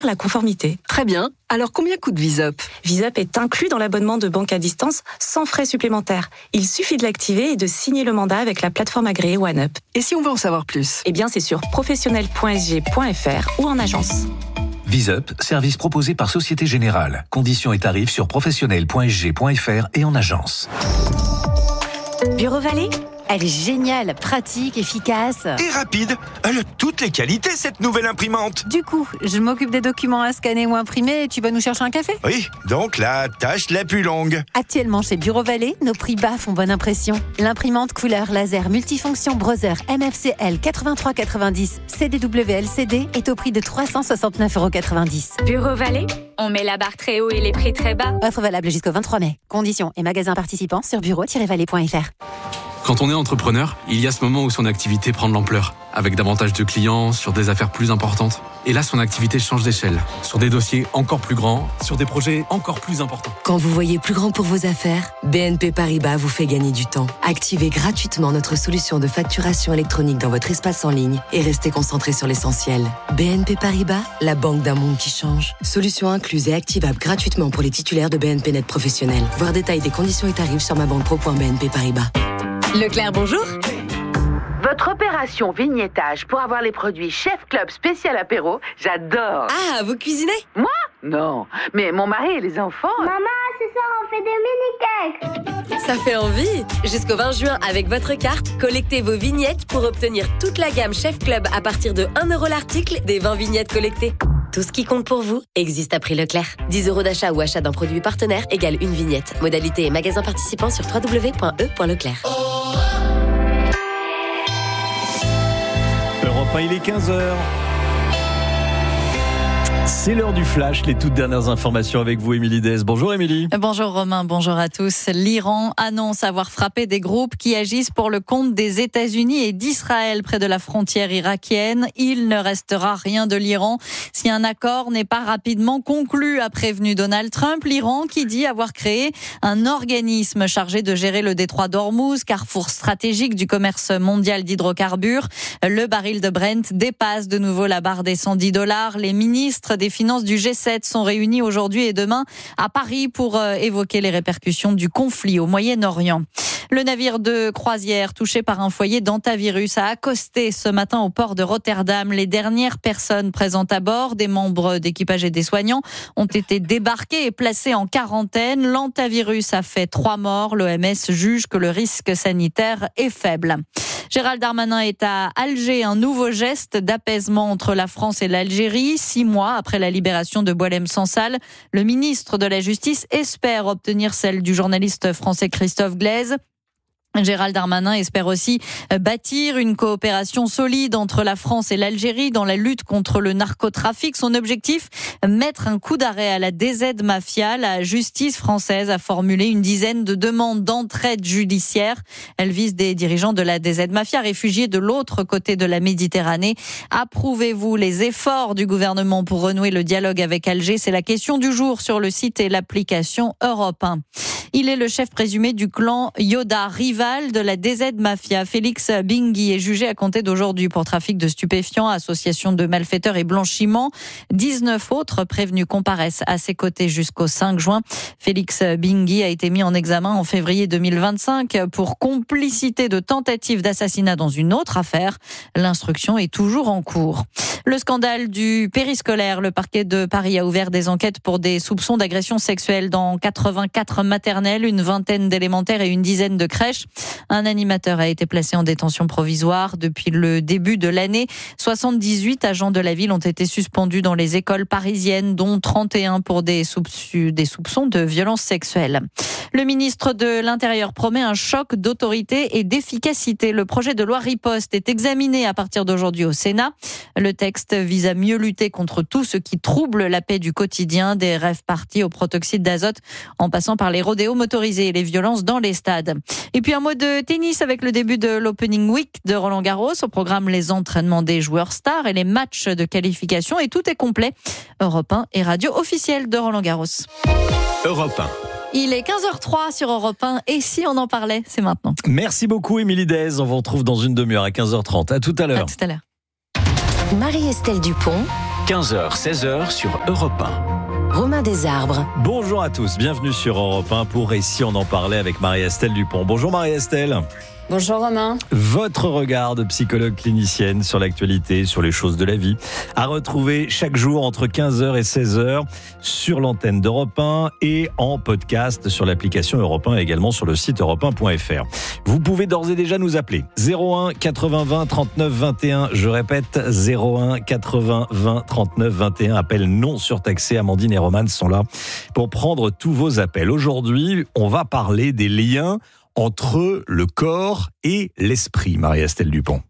la conformité. Très bien. Alors combien coûte VisUp ? VisUp est inclus dans l'abonnement de banque à distance sans frais supplémentaires. Il suffit de l'activer et de signer le mandat avec la plateforme agréée OneUp. Et si on veut en savoir plus ? Eh bien, c'est sur professionnel.sg.fr ou en agence. VisUp, service proposé par Société Générale. Conditions et tarifs sur professionnel.sg.fr et en agence. Bureau Vallée ? Elle est géniale, pratique, efficace. Et rapide. Elle a toutes les qualités, cette nouvelle imprimante. Du coup, je m'occupe des documents à scanner ou imprimer et tu vas nous chercher un café ? Oui, donc la tâche la plus longue. Actuellement chez Bureau Vallée, nos prix bas font bonne impression. L'imprimante couleur laser multifonction Brother MFCL 8390 CDW-LCD est au prix de 369,90 €. Bureau Vallée, on met la barre très haut et les prix très bas. Offre valable jusqu'au 23 mai. Conditions et magasins participants sur bureau-vallée.fr. Quand on est entrepreneur, il y a ce moment où son activité prend de l'ampleur, avec davantage de clients, sur des affaires plus importantes. Et là, son activité change d'échelle, sur des dossiers encore plus grands, sur des projets encore plus importants. Quand vous voyez plus grand pour vos affaires, BNP Paribas vous fait gagner du temps. Activez gratuitement notre solution de facturation électronique dans votre espace en ligne et restez concentré sur l'essentiel. BNP Paribas, la banque d'un monde qui change. Solution incluse et activable gratuitement pour les titulaires de BNP Net Professionnel. Voir détail des conditions et tarifs sur mabanquepro.bnp Paribas. Leclerc, bonjour. Votre opération vignettage pour avoir les produits Chef Club spécial apéro, j'adore. Ah, vous cuisinez ? Moi ? Non, mais mon mari et les enfants... Maman, ce soir on fait des mini-cakes. Ça fait envie. Jusqu'au 20 juin, avec votre carte, collectez vos vignettes pour obtenir toute la gamme Chef Club à partir de 1 € l'article des 20 vignettes collectées. Tout ce qui compte pour vous existe à prix Leclerc. 10 € d'achat ou achat d'un produit partenaire égale une vignette. Modalité et magasin participant sur www.e.leclerc. Europe 1, il est 15h. C'est l'heure du flash, les toutes dernières informations avec vous, Émilie Dez. Bonjour Émilie. Bonjour Romain, bonjour à tous. L'Iran annonce avoir frappé des groupes qui agissent pour le compte des États-Unis et d'Israël près de la frontière irakienne. Il ne restera rien de l'Iran si un accord n'est pas rapidement conclu, a prévenu Donald Trump. L'Iran qui dit avoir créé un organisme chargé de gérer le détroit d'Ormuz, carrefour stratégique du commerce mondial d'hydrocarbures. Le baril de Brent dépasse de nouveau la barre des $110. Les ministres des Finances du G7 sont réunis aujourd'hui et demain à Paris pour évoquer les répercussions du conflit au Moyen-Orient. Le navire de croisière touché par un foyer d'hantavirus a accosté ce matin au port de Rotterdam. Les dernières personnes présentes à bord, des membres d'équipage et des soignants, ont été débarquées et placées en quarantaine. L'hantavirus a fait 3 morts. L'OMS juge que le risque sanitaire est faible. Gérald Darmanin est à Alger, un nouveau geste d'apaisement entre la France et l'Algérie. 6 mois après la libération de Boualem Sansal, le ministre de la Justice espère obtenir celle du journaliste français Christophe Glaise. Gérald Darmanin espère aussi bâtir une coopération solide entre la France et l'Algérie dans la lutte contre le narcotrafic. Son objectif, mettre un coup d'arrêt à la DZ Mafia. La justice française a formulé une dizaine de demandes d'entraide judiciaire. Elle vise des dirigeants de la DZ Mafia réfugiés de l'autre côté de la Méditerranée. Approuvez-vous les efforts du gouvernement pour renouer le dialogue avec Alger ? C'est la question du jour sur le site et l'application Europe 1. Il est le chef présumé du clan Yoda, rival de la DZ Mafia. Félix Bingui est jugé à compter d'aujourd'hui pour trafic de stupéfiants, association de malfaiteurs et blanchiment. 19 autres prévenus comparaissent à ses côtés jusqu'au 5 juin. Félix Bingui a été mis en examen en février 2025 pour complicité de tentative d'assassinat dans une autre affaire. L'instruction est toujours en cours. Le scandale du périscolaire. Le parquet de Paris a ouvert des enquêtes pour des soupçons d'agression sexuelle dans 84 maternelles, une vingtaine d'élémentaires et une dizaine de crèches. Un animateur a été placé en détention provisoire. Depuis le début de l'année, 78 agents de la ville ont été suspendus dans les écoles parisiennes, dont 31 pour des soupçons de violences sexuelles. Le ministre de l'Intérieur promet un choc d'autorité et d'efficacité. Le projet de loi Riposte est examiné à partir d'aujourd'hui au Sénat. Le texte vise à mieux lutter contre tout ce qui trouble la paix du quotidien, des rave-parties au protoxyde d'azote, en passant par les rodéos motorisés et les violences dans les stades. Et puis un mot de tennis avec le début de l'Opening Week de Roland-Garros. Au programme, les entraînements des joueurs stars et les matchs de qualification. Et tout est complet. Europe 1 et radio officielle de Roland-Garros. Europe 1. Il est 15h03 sur Europe 1 et si on en parlait, c'est maintenant. Merci beaucoup Émilie Dez. On vous retrouve dans une demi-heure à 15h30. À tout à l'heure. À tout à l'heure. Marie-Estelle Dupont, 15h, 16h sur Europe 1. Romain Desarbres. Bonjour à tous, bienvenue sur Europe 1 pour Et si on en parlait avec Marie-Estelle Dupont. Bonjour Marie-Estelle. Bonjour Romain. Votre regard de psychologue clinicienne sur l'actualité, sur les choses de la vie, à retrouver chaque jour entre 15h et 16h sur l'antenne d'Europe 1 et en podcast sur l'application Europe 1 et également sur le site europe1.fr. Vous pouvez d'ores et déjà nous appeler 01 80 20 39 21. Je répète 01 80 20 39 21. Appel non surtaxé. Amandine et Roman sont là pour prendre tous vos appels. Aujourd'hui, on va parler des liens entre le corps et l'esprit, Marie-Estelle Dupont.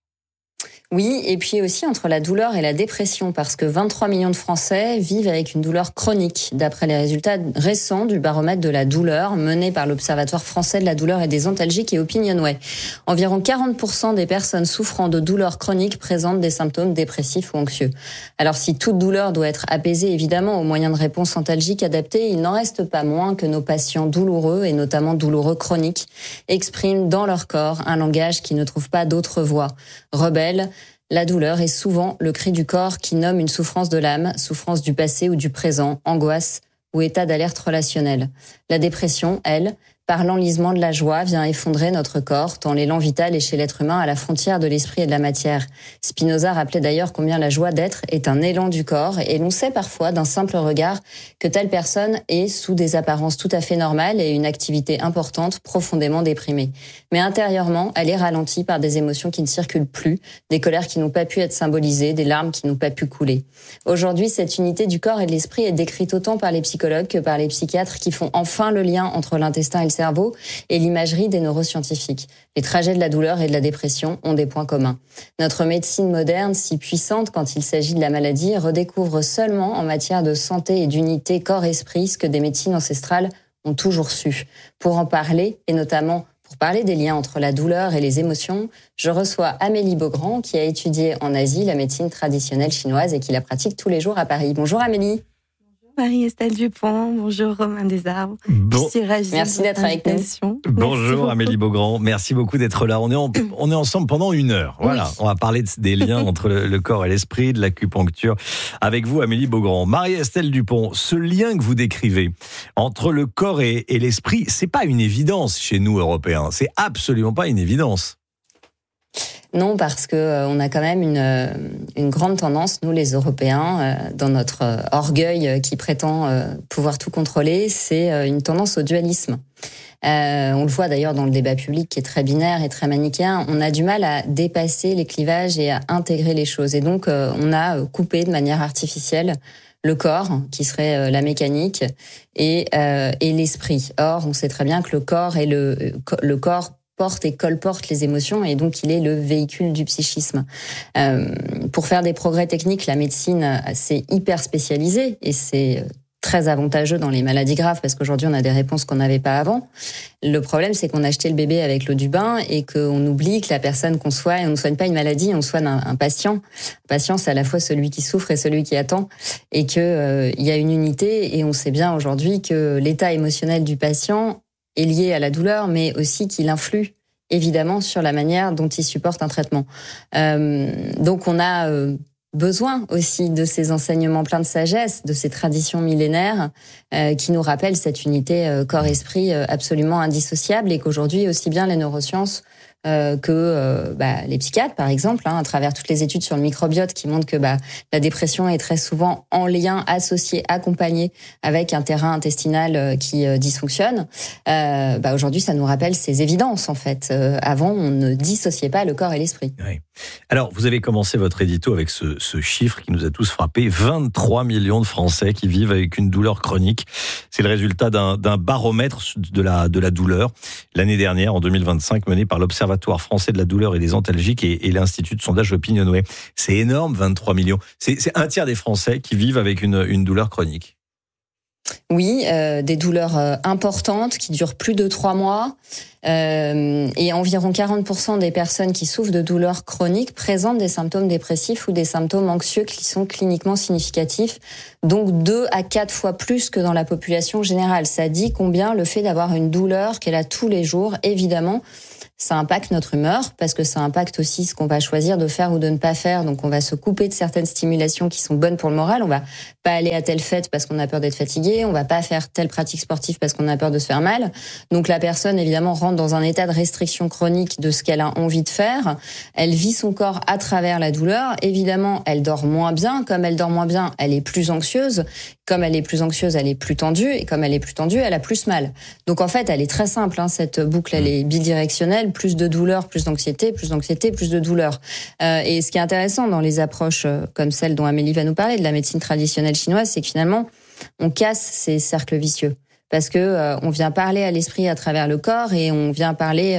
Oui, et puis aussi entre la douleur et la dépression, parce que 23 millions de Français vivent avec une douleur chronique, d'après les résultats récents du baromètre de la douleur mené par l'Observatoire français de la douleur et des antalgiques et Opinionway. Environ 40% des personnes souffrant de douleurs chroniques présentent des symptômes dépressifs ou anxieux. Alors si toute douleur doit être apaisée évidemment aux moyens de réponse antalgiques adaptés, il n'en reste pas moins que nos patients douloureux, et notamment douloureux chroniques, expriment dans leur corps un langage qui ne trouve pas d'autre voix. Rebelle, la douleur est souvent le cri du corps qui nomme une souffrance de l'âme, souffrance du passé ou du présent, angoisse ou état d'alerte relationnel. La dépression, elle, par l'enlisement de la joie, vient effondrer notre corps, tant l'élan vital est chez l'être humain à la frontière de l'esprit et de la matière. Spinoza rappelait d'ailleurs combien la joie d'être est un élan du corps, et l'on sait parfois d'un simple regard que telle personne est, sous des apparences tout à fait normales et une activité importante, profondément déprimée. Mais intérieurement, elle est ralentie par des émotions qui ne circulent plus, des colères qui n'ont pas pu être symbolisées, des larmes qui n'ont pas pu couler. Aujourd'hui, cette unité du corps et de l'esprit est décrite autant par les psychologues que par les psychiatres qui font enfin le lien entre l'intestin et le cerveau et l'imagerie des neuroscientifiques. Les trajets de la douleur et de la dépression ont des points communs. Notre médecine moderne, si puissante quand il s'agit de la maladie, redécouvre seulement en matière de santé et d'unité corps-esprit ce que des médecines ancestrales ont toujours su. Pour en parler, et notamment pour parler des liens entre la douleur et les émotions, je reçois Amélie Beaugrand qui a étudié en Asie la médecine traditionnelle chinoise et qui la pratique tous les jours à Paris. Bonjour Amélie. Marie-Estelle Dupont, bonjour Romain Desarbres. Bon. Je suis ravie. Merci d'être avec nous. Bonjour Amélie Beaugrand, merci beaucoup d'être là. On est ensemble pendant 1 heure. Voilà, oui. On va parler des liens entre le corps et l'esprit, de l'acupuncture. Avec vous Amélie Beaugrand. Marie-Estelle Dupont, ce lien que vous décrivez entre le corps et l'esprit, c'est pas une évidence chez nous Européens. C'est absolument pas une évidence. Non, parce que on a quand même une grande tendance, nous les Européens, dans notre orgueil qui prétend pouvoir tout contrôler, c'est une tendance au dualisme. On le voit d'ailleurs dans le débat public qui est très binaire et très manichéen. On a du mal à dépasser les clivages et à intégrer les choses. Et donc, on a coupé de manière artificielle le corps, qui serait la mécanique, et l'esprit. Or, on sait très bien que le corps et le corps porte et colporte les émotions, et donc il est le véhicule du psychisme. Pour faire des progrès techniques, la médecine s'est hyper spécialisée, et c'est très avantageux dans les maladies graves, parce qu'aujourd'hui on a des réponses qu'on n'avait pas avant. Le problème, c'est qu'on a jeté le bébé avec l'eau du bain, et qu'on oublie que la personne qu'on soigne, on ne soigne pas une maladie, on soigne un patient. Un patient, c'est à la fois celui qui souffre et celui qui attend, et que il y a une unité, et on sait bien aujourd'hui que l'état émotionnel du patient est lié à la douleur, mais aussi qu'il influe évidemment sur la manière dont il supporte un traitement. Donc on a besoin aussi de ces enseignements pleins de sagesse, de ces traditions millénaires qui nous rappellent cette unité corps-esprit absolument indissociable, et qu'aujourd'hui aussi bien les neurosciences que les psychiatres, par exemple, à travers toutes les études sur le microbiote qui montrent que la dépression est très souvent en lien, associé, accompagné avec un terrain intestinal qui dysfonctionne. Aujourd'hui, ça nous rappelle ces évidences, en fait. Avant, on ne dissociait pas le corps et l'esprit. Oui. Alors, vous avez commencé votre édito avec ce chiffre qui nous a tous frappés. 23 millions de Français qui vivent avec une douleur chronique. C'est le résultat d'un baromètre de la douleur l'année dernière, en 2025, mené par l'Observatoire français de la douleur et des antalgiques et l'Institut de sondage Opinionway. C'est énorme, 23 millions. C'est un tiers des Français qui vivent avec une douleur chronique. Oui, des douleurs importantes qui durent plus de 3 mois. Et environ 40% des personnes qui souffrent de douleurs chroniques présentent des symptômes dépressifs ou des symptômes anxieux qui sont cliniquement significatifs, donc 2 à 4 fois plus que dans la population générale. Ça dit combien le fait d'avoir une douleur qu'elle a tous les jours, évidemment, ça impacte notre humeur, parce que ça impacte aussi ce qu'on va choisir de faire ou de ne pas faire. Donc on va se couper de certaines stimulations qui sont bonnes pour le moral. On va pas aller à telle fête parce qu'on a peur d'être fatigué. On va pas faire telle pratique sportive parce qu'on a peur de se faire mal. Donc la personne, évidemment, rentre dans un état de restriction chronique de ce qu'elle a envie de faire. Elle vit son corps à travers la douleur. Évidemment, elle dort moins bien. Comme elle dort moins bien, elle est plus anxieuse. Comme elle est plus anxieuse, elle est plus tendue. Et comme elle est plus tendue, elle a plus mal. Donc en fait, elle est très simple, cette boucle, elle est bidirectionnelle. Plus de douleur, plus d'anxiété, plus de douleur. Et ce qui est intéressant dans les approches comme celle dont Amélie va nous parler, de la médecine traditionnelle chinoise, c'est que finalement, on casse ces cercles vicieux. Parce que on vient parler à l'esprit à travers le corps et on vient parler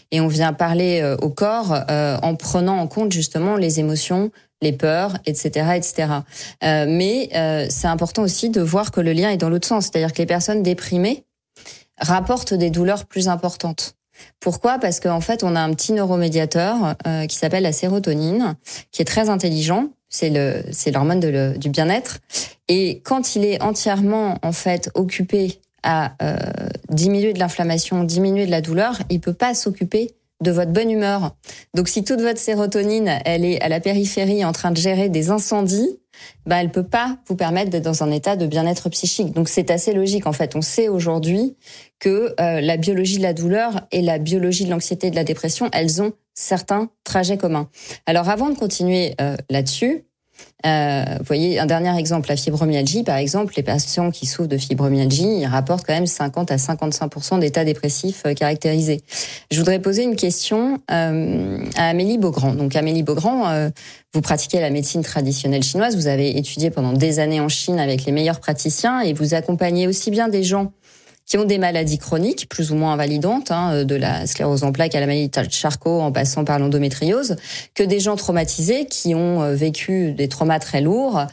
au corps en prenant en compte justement les émotions, les peurs, etc., etc. Mais c'est important aussi de voir que le lien est dans l'autre sens, c'est-à-dire que les personnes déprimées rapportent des douleurs plus importantes. Pourquoi ? Parce qu'en fait, on a un petit neuromédiateur qui s'appelle la sérotonine, qui est très intelligent. C'est l'hormone du bien-être. Et quand il est entièrement en fait occupé à diminuer de l'inflammation, diminuer de la douleur, il peut pas s'occuper de votre bonne humeur. Donc si toute votre sérotonine, elle est à la périphérie en train de gérer des incendies, elle peut pas vous permettre d'être dans un état de bien-être psychique. Donc c'est assez logique. En fait, on sait aujourd'hui que la biologie de la douleur et la biologie de l'anxiété et de la dépression, elles ont certains trajets communs. Alors avant de continuer là-dessus, vous voyez, un dernier exemple, la fibromyalgie, par exemple, les patients qui souffrent de fibromyalgie, ils rapportent quand même 50 à 55% d'états dépressifs caractérisés. Je voudrais poser une question à Amélie Beaugrand. Donc Amélie Beaugrand, vous pratiquez la médecine traditionnelle chinoise, vous avez étudié pendant des années en Chine avec les meilleurs praticiens et vous accompagnez aussi bien des gens qui ont des maladies chroniques, plus ou moins invalidantes, de la sclérose en plaques à la maladie de Charcot en passant par l'endométriose, que des gens traumatisés qui ont vécu des traumas très lourds,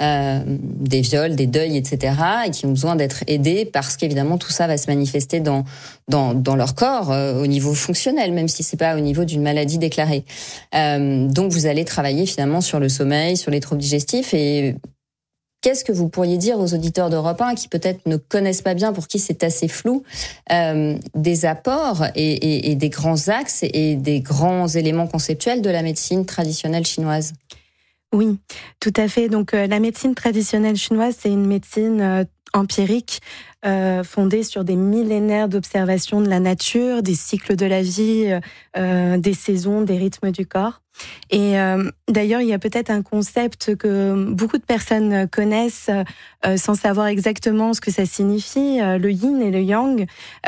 des viols, des deuils, etc., et qui ont besoin d'être aidés parce qu'évidemment tout ça va se manifester dans leur corps au niveau fonctionnel, même si c'est pas au niveau d'une maladie déclarée. Donc vous allez travailler finalement sur le sommeil, sur les troubles digestifs et qu'est-ce que vous pourriez dire aux auditeurs d'Europe 1 qui peut-être ne connaissent pas bien, pour qui c'est assez flou, des apports et des grands axes et des grands éléments conceptuels de la médecine traditionnelle chinoise ? Oui, tout à fait. Donc la médecine traditionnelle chinoise, c'est une médecine empirique fondée sur des millénaires d'observation de la nature, des cycles de la vie, des saisons, des rythmes du corps. Et d'ailleurs, il y a peut-être un concept que beaucoup de personnes connaissent sans savoir exactement ce que ça signifie, le yin et le yang,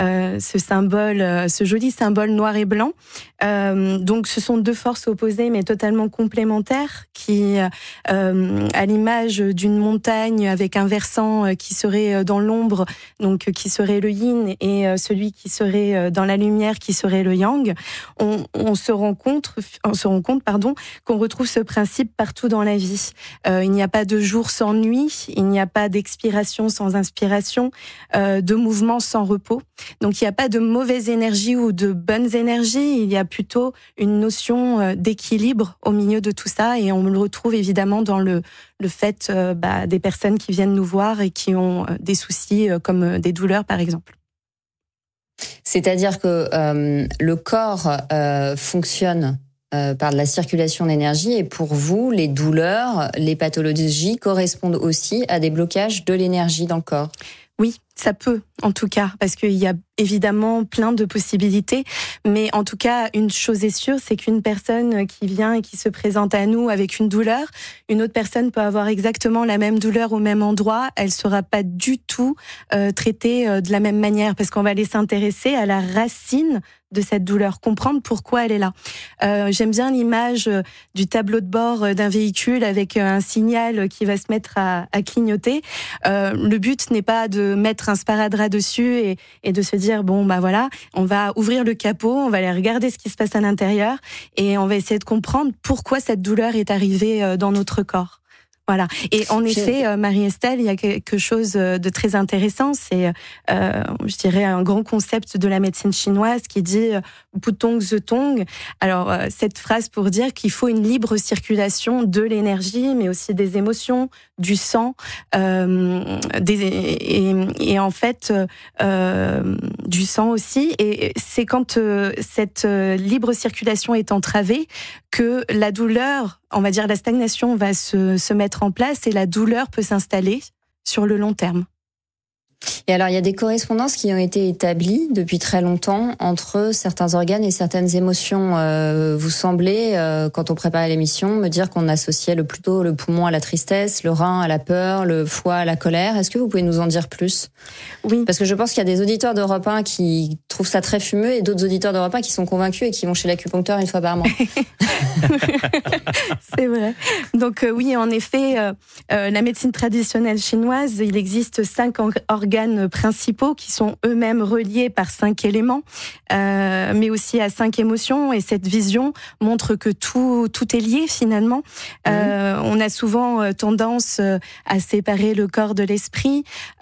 ce joli symbole noir et blanc. Donc, ce sont deux forces opposées mais totalement complémentaires qui, à l'image d'une montagne avec un versant qui serait dans l'ombre, donc qui serait le yin, et celui qui serait dans la lumière, qui serait le yang, on se rend compte, qu'on retrouve ce principe partout dans la vie. Il n'y a pas de jour sans nuit, il n'y a pas d'expiration sans inspiration, de mouvement sans repos. Donc il n'y a pas de mauvaise énergie ou de bonnes énergies, il y a plutôt une notion d'équilibre au milieu de tout ça, et on le retrouve évidemment dans le fait des personnes qui viennent nous voir et qui ont des soucis comme des douleurs par exemple. C'est-à-dire que le corps fonctionne par de la circulation d'énergie, et pour vous, les douleurs, les pathologies correspondent aussi à des blocages de l'énergie dans le corps. Oui, ça peut, en tout cas, parce qu'il y a évidemment plein de possibilités, mais en tout cas, une chose est sûre, c'est qu'une personne qui vient et qui se présente à nous avec une douleur, une autre personne peut avoir exactement la même douleur au même endroit, elle sera pas du tout traitée de la même manière, parce qu'on va aller s'intéresser à la racine de cette douleur, comprendre pourquoi elle est là. J'aime bien l'image du tableau de bord d'un véhicule avec un signal qui va se mettre à clignoter. Le but n'est pas de mettre un sparadrap dessus et de se dire voilà, on va ouvrir le capot, on va aller regarder ce qui se passe à l'intérieur et on va essayer de comprendre pourquoi cette douleur est arrivée dans notre corps. Voilà. Et en effet, Marie-Estelle, il y a quelque chose de très intéressant. C'est, je dirais, un grand concept de la médecine chinoise qui dit, Putong Zetong. Alors, cette phrase pour dire qu'il faut une libre circulation de l'énergie, mais aussi des émotions, du sang, et en fait, du sang aussi. Et c'est quand cette libre circulation est entravée que la douleur, on va dire la stagnation, va se mettre en place et la douleur peut s'installer sur le long terme. Et alors, il y a des correspondances qui ont été établies depuis très longtemps entre certains organes et certaines émotions. Vous semblez, quand on préparait l'émission, me dire qu'on associait plutôt le poumon à la tristesse, le rein à la peur, le foie à la colère. Est-ce que vous pouvez nous en dire plus ? Oui. Parce que je pense qu'il y a des auditeurs d'Europe 1 qui trouvent ça très fumeux et d'autres auditeurs d'Europe 1 qui sont convaincus et qui vont chez l'acupuncteur une fois par mois. C'est vrai. Donc oui, en effet, la médecine traditionnelle chinoise, il existe 5 organes principaux qui sont eux-mêmes reliés par 5 éléments, mais aussi à 5 émotions. Et cette vision montre que tout est lié finalement. On a souvent tendance à séparer le corps de l'esprit,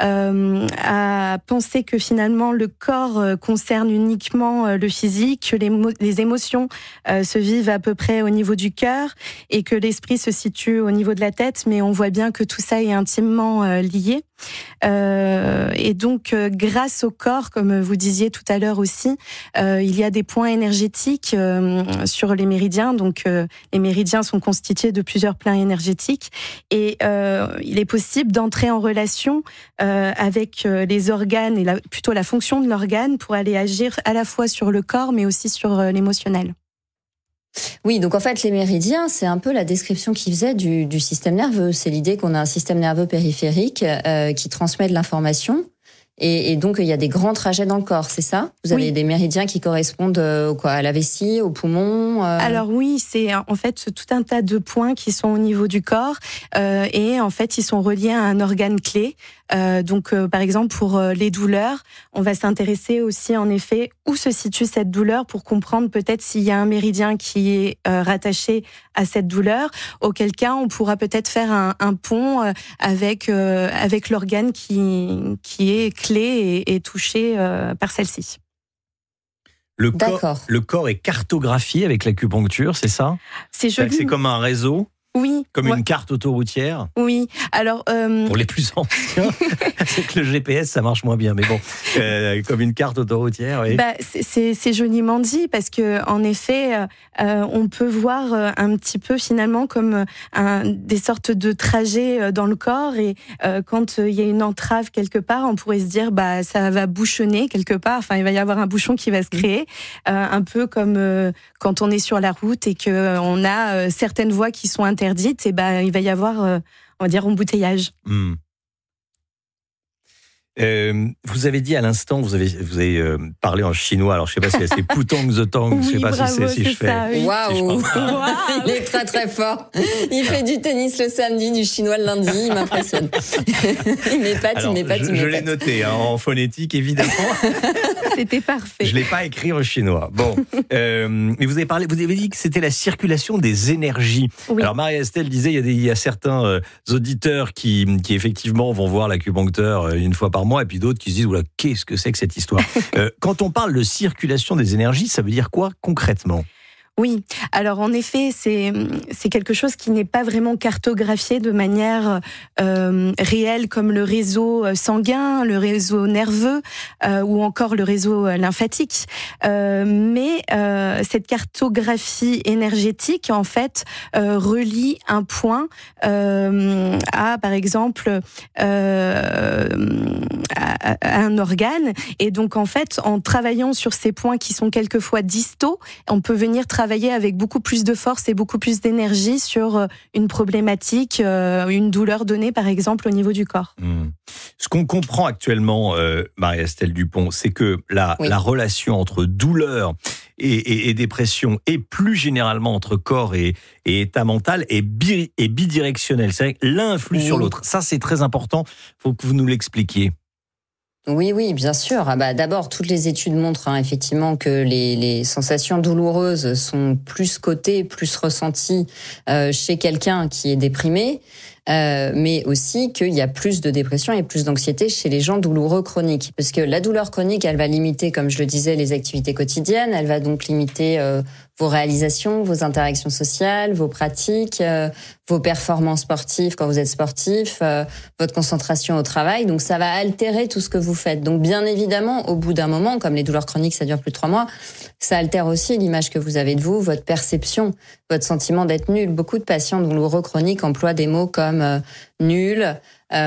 à penser que finalement le corps concerne uniquement le physique, que les émotions se vivent à peu près au niveau du cœur et que l'esprit se situe au niveau de la tête, mais on voit bien que tout ça est intimement lié. Et donc, grâce au corps, comme vous disiez tout à l'heure aussi, il y a des points énergétiques sur les méridiens. Donc, les méridiens sont constitués de plusieurs plans énergétiques et il est possible d'entrer en relation avec les organes et plutôt la fonction de l'organe pour aller agir à la fois sur le corps, mais aussi sur l'émotionnel. Oui, donc en fait, les méridiens, c'est un peu la description qu'ils faisaient du système nerveux. C'est l'idée qu'on a un système nerveux périphérique qui transmet de l'information. Et donc, il y a des grands trajets dans le corps, c'est ça ? Vous avez des méridiens qui correspondent à la vessie, aux poumons Alors oui, c'est en fait tout un tas de points qui sont au niveau du corps et en fait, ils sont reliés à un organe clé. Donc, par exemple, pour les douleurs, on va s'intéresser aussi, en effet, où se situe cette douleur pour comprendre peut-être s'il y a un méridien qui est rattaché à cette douleur. Auquel cas, on pourra peut-être faire un pont avec l'organe qui est clé et touché par celle-ci. Le corps est cartographié avec l'acupuncture, c'est ça ? C'est joli. C'est comme un réseau ? Oui. Comme une carte autoroutière ? Oui. Alors, pour les plus anciens, c'est que le GPS, ça marche moins bien. Mais bon, comme une carte autoroutière, oui. C'est joliment dit parce que, en effet, on peut voir un petit peu finalement comme des sortes de trajets dans le corps. Et quand il y a une entrave quelque part, on pourrait se dire, ça va bouchonner quelque part. Enfin, il va y avoir un bouchon qui va se créer. Un peu comme quand on est sur la route et qu'on a certaines voies qui sont interdites, et il va y avoir, on va dire, embouteillage. Vous avez dit à l'instant, vous avez parlé en chinois. Alors je sais pas si c'est Putong Zetong, je sais pas si je fais. Waouh, il est très très fort. Il fait du tennis le samedi, du chinois le lundi, il m'impressionne. Il m'épate. Je l'ai noté en phonétique évidemment. C'était parfait. Je l'ai pas écrit en chinois. Bon, mais vous avez dit que c'était la circulation des énergies. Oui. Alors Marie-Estelle disait il y a certains auditeurs qui effectivement vont voir l'acupuncteur une fois par mois, et puis d'autres qui se disent, qu'est-ce que c'est que cette histoire ? Quand on parle de circulation des énergies, ça veut dire quoi concrètement ? Oui, alors en effet, c'est quelque chose qui n'est pas vraiment cartographié de manière réelle comme le réseau sanguin, le réseau nerveux ou encore le réseau lymphatique. Mais cette cartographie énergétique, en fait, relie un point à, par exemple, à un organe. Et donc, en fait, en travaillant sur ces points qui sont quelquefois distaux, on peut venir travailler avec beaucoup plus de force et beaucoup plus d'énergie sur une problématique, une douleur donnée par exemple au niveau du corps. Ce qu'on comprend actuellement, Marie-Estelle Dupont, c'est que la relation entre douleur et dépression et plus généralement entre corps et état mental est bidirectionnelle. C'est vrai que l'un influe sur l'autre. Ça c'est très important, il faut que vous nous l'expliquiez. Oui, bien sûr. D'abord, toutes les études montrent effectivement que les sensations douloureuses sont plus cotées, plus ressenties chez quelqu'un qui est déprimé. mais aussi qu'il y a plus de dépression et plus d'anxiété chez les gens douloureux chroniques. Parce que la douleur chronique, elle va limiter, comme je le disais, les activités quotidiennes, elle va donc limiter vos réalisations, vos interactions sociales, vos pratiques, vos performances sportives quand vous êtes sportif, votre concentration au travail. Donc ça va altérer tout ce que vous faites. Donc bien évidemment, au bout d'un moment, comme les douleurs chroniques, ça dure plus de 3 mois, ça altère aussi l'image que vous avez de vous, votre perception, votre sentiment d'être nul. Beaucoup de patients douloureux chroniques emploient des mots comme nul,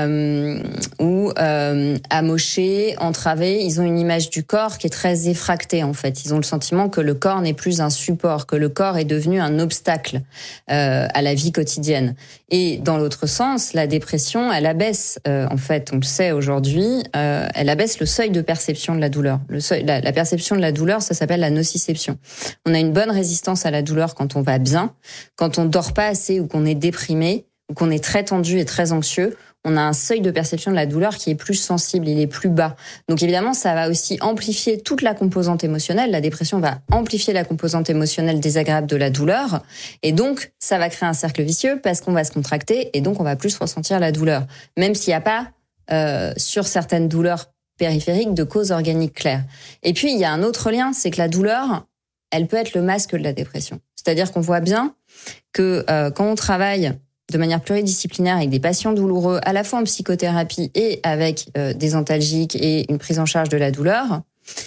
ou amoché, entravé. Ils ont une image du corps qui est très effractée en fait. Ils ont le sentiment que le corps n'est plus un support, que le corps est devenu un obstacle à la vie quotidienne. Et dans l'autre sens, la dépression, elle abaisse, en fait, on le sait aujourd'hui, elle abaisse le seuil de perception de la douleur. La perception de la douleur, ça s'appelle la nociception. On a une bonne résistance à la douleur quand on va bien, quand on dort pas assez ou qu'on est déprimé ou qu'on est très tendu et très anxieux. On a un seuil de perception de la douleur qui est plus sensible, il est plus bas. Donc évidemment, ça va aussi amplifier toute la composante émotionnelle. La dépression va amplifier la composante émotionnelle désagréable de la douleur. Et donc, ça va créer un cercle vicieux parce qu'on va se contracter et donc on va plus ressentir la douleur. Même s'il n'y a pas, sur certaines douleurs périphériques, de cause organique claire. Et puis, il y a un autre lien, c'est que la douleur, elle peut être le masque de la dépression. C'est-à-dire qu'on voit bien que quand on travaille de manière pluridisciplinaire avec des patients douloureux, à la fois en psychothérapie et avec des antalgiques et une prise en charge de la douleur,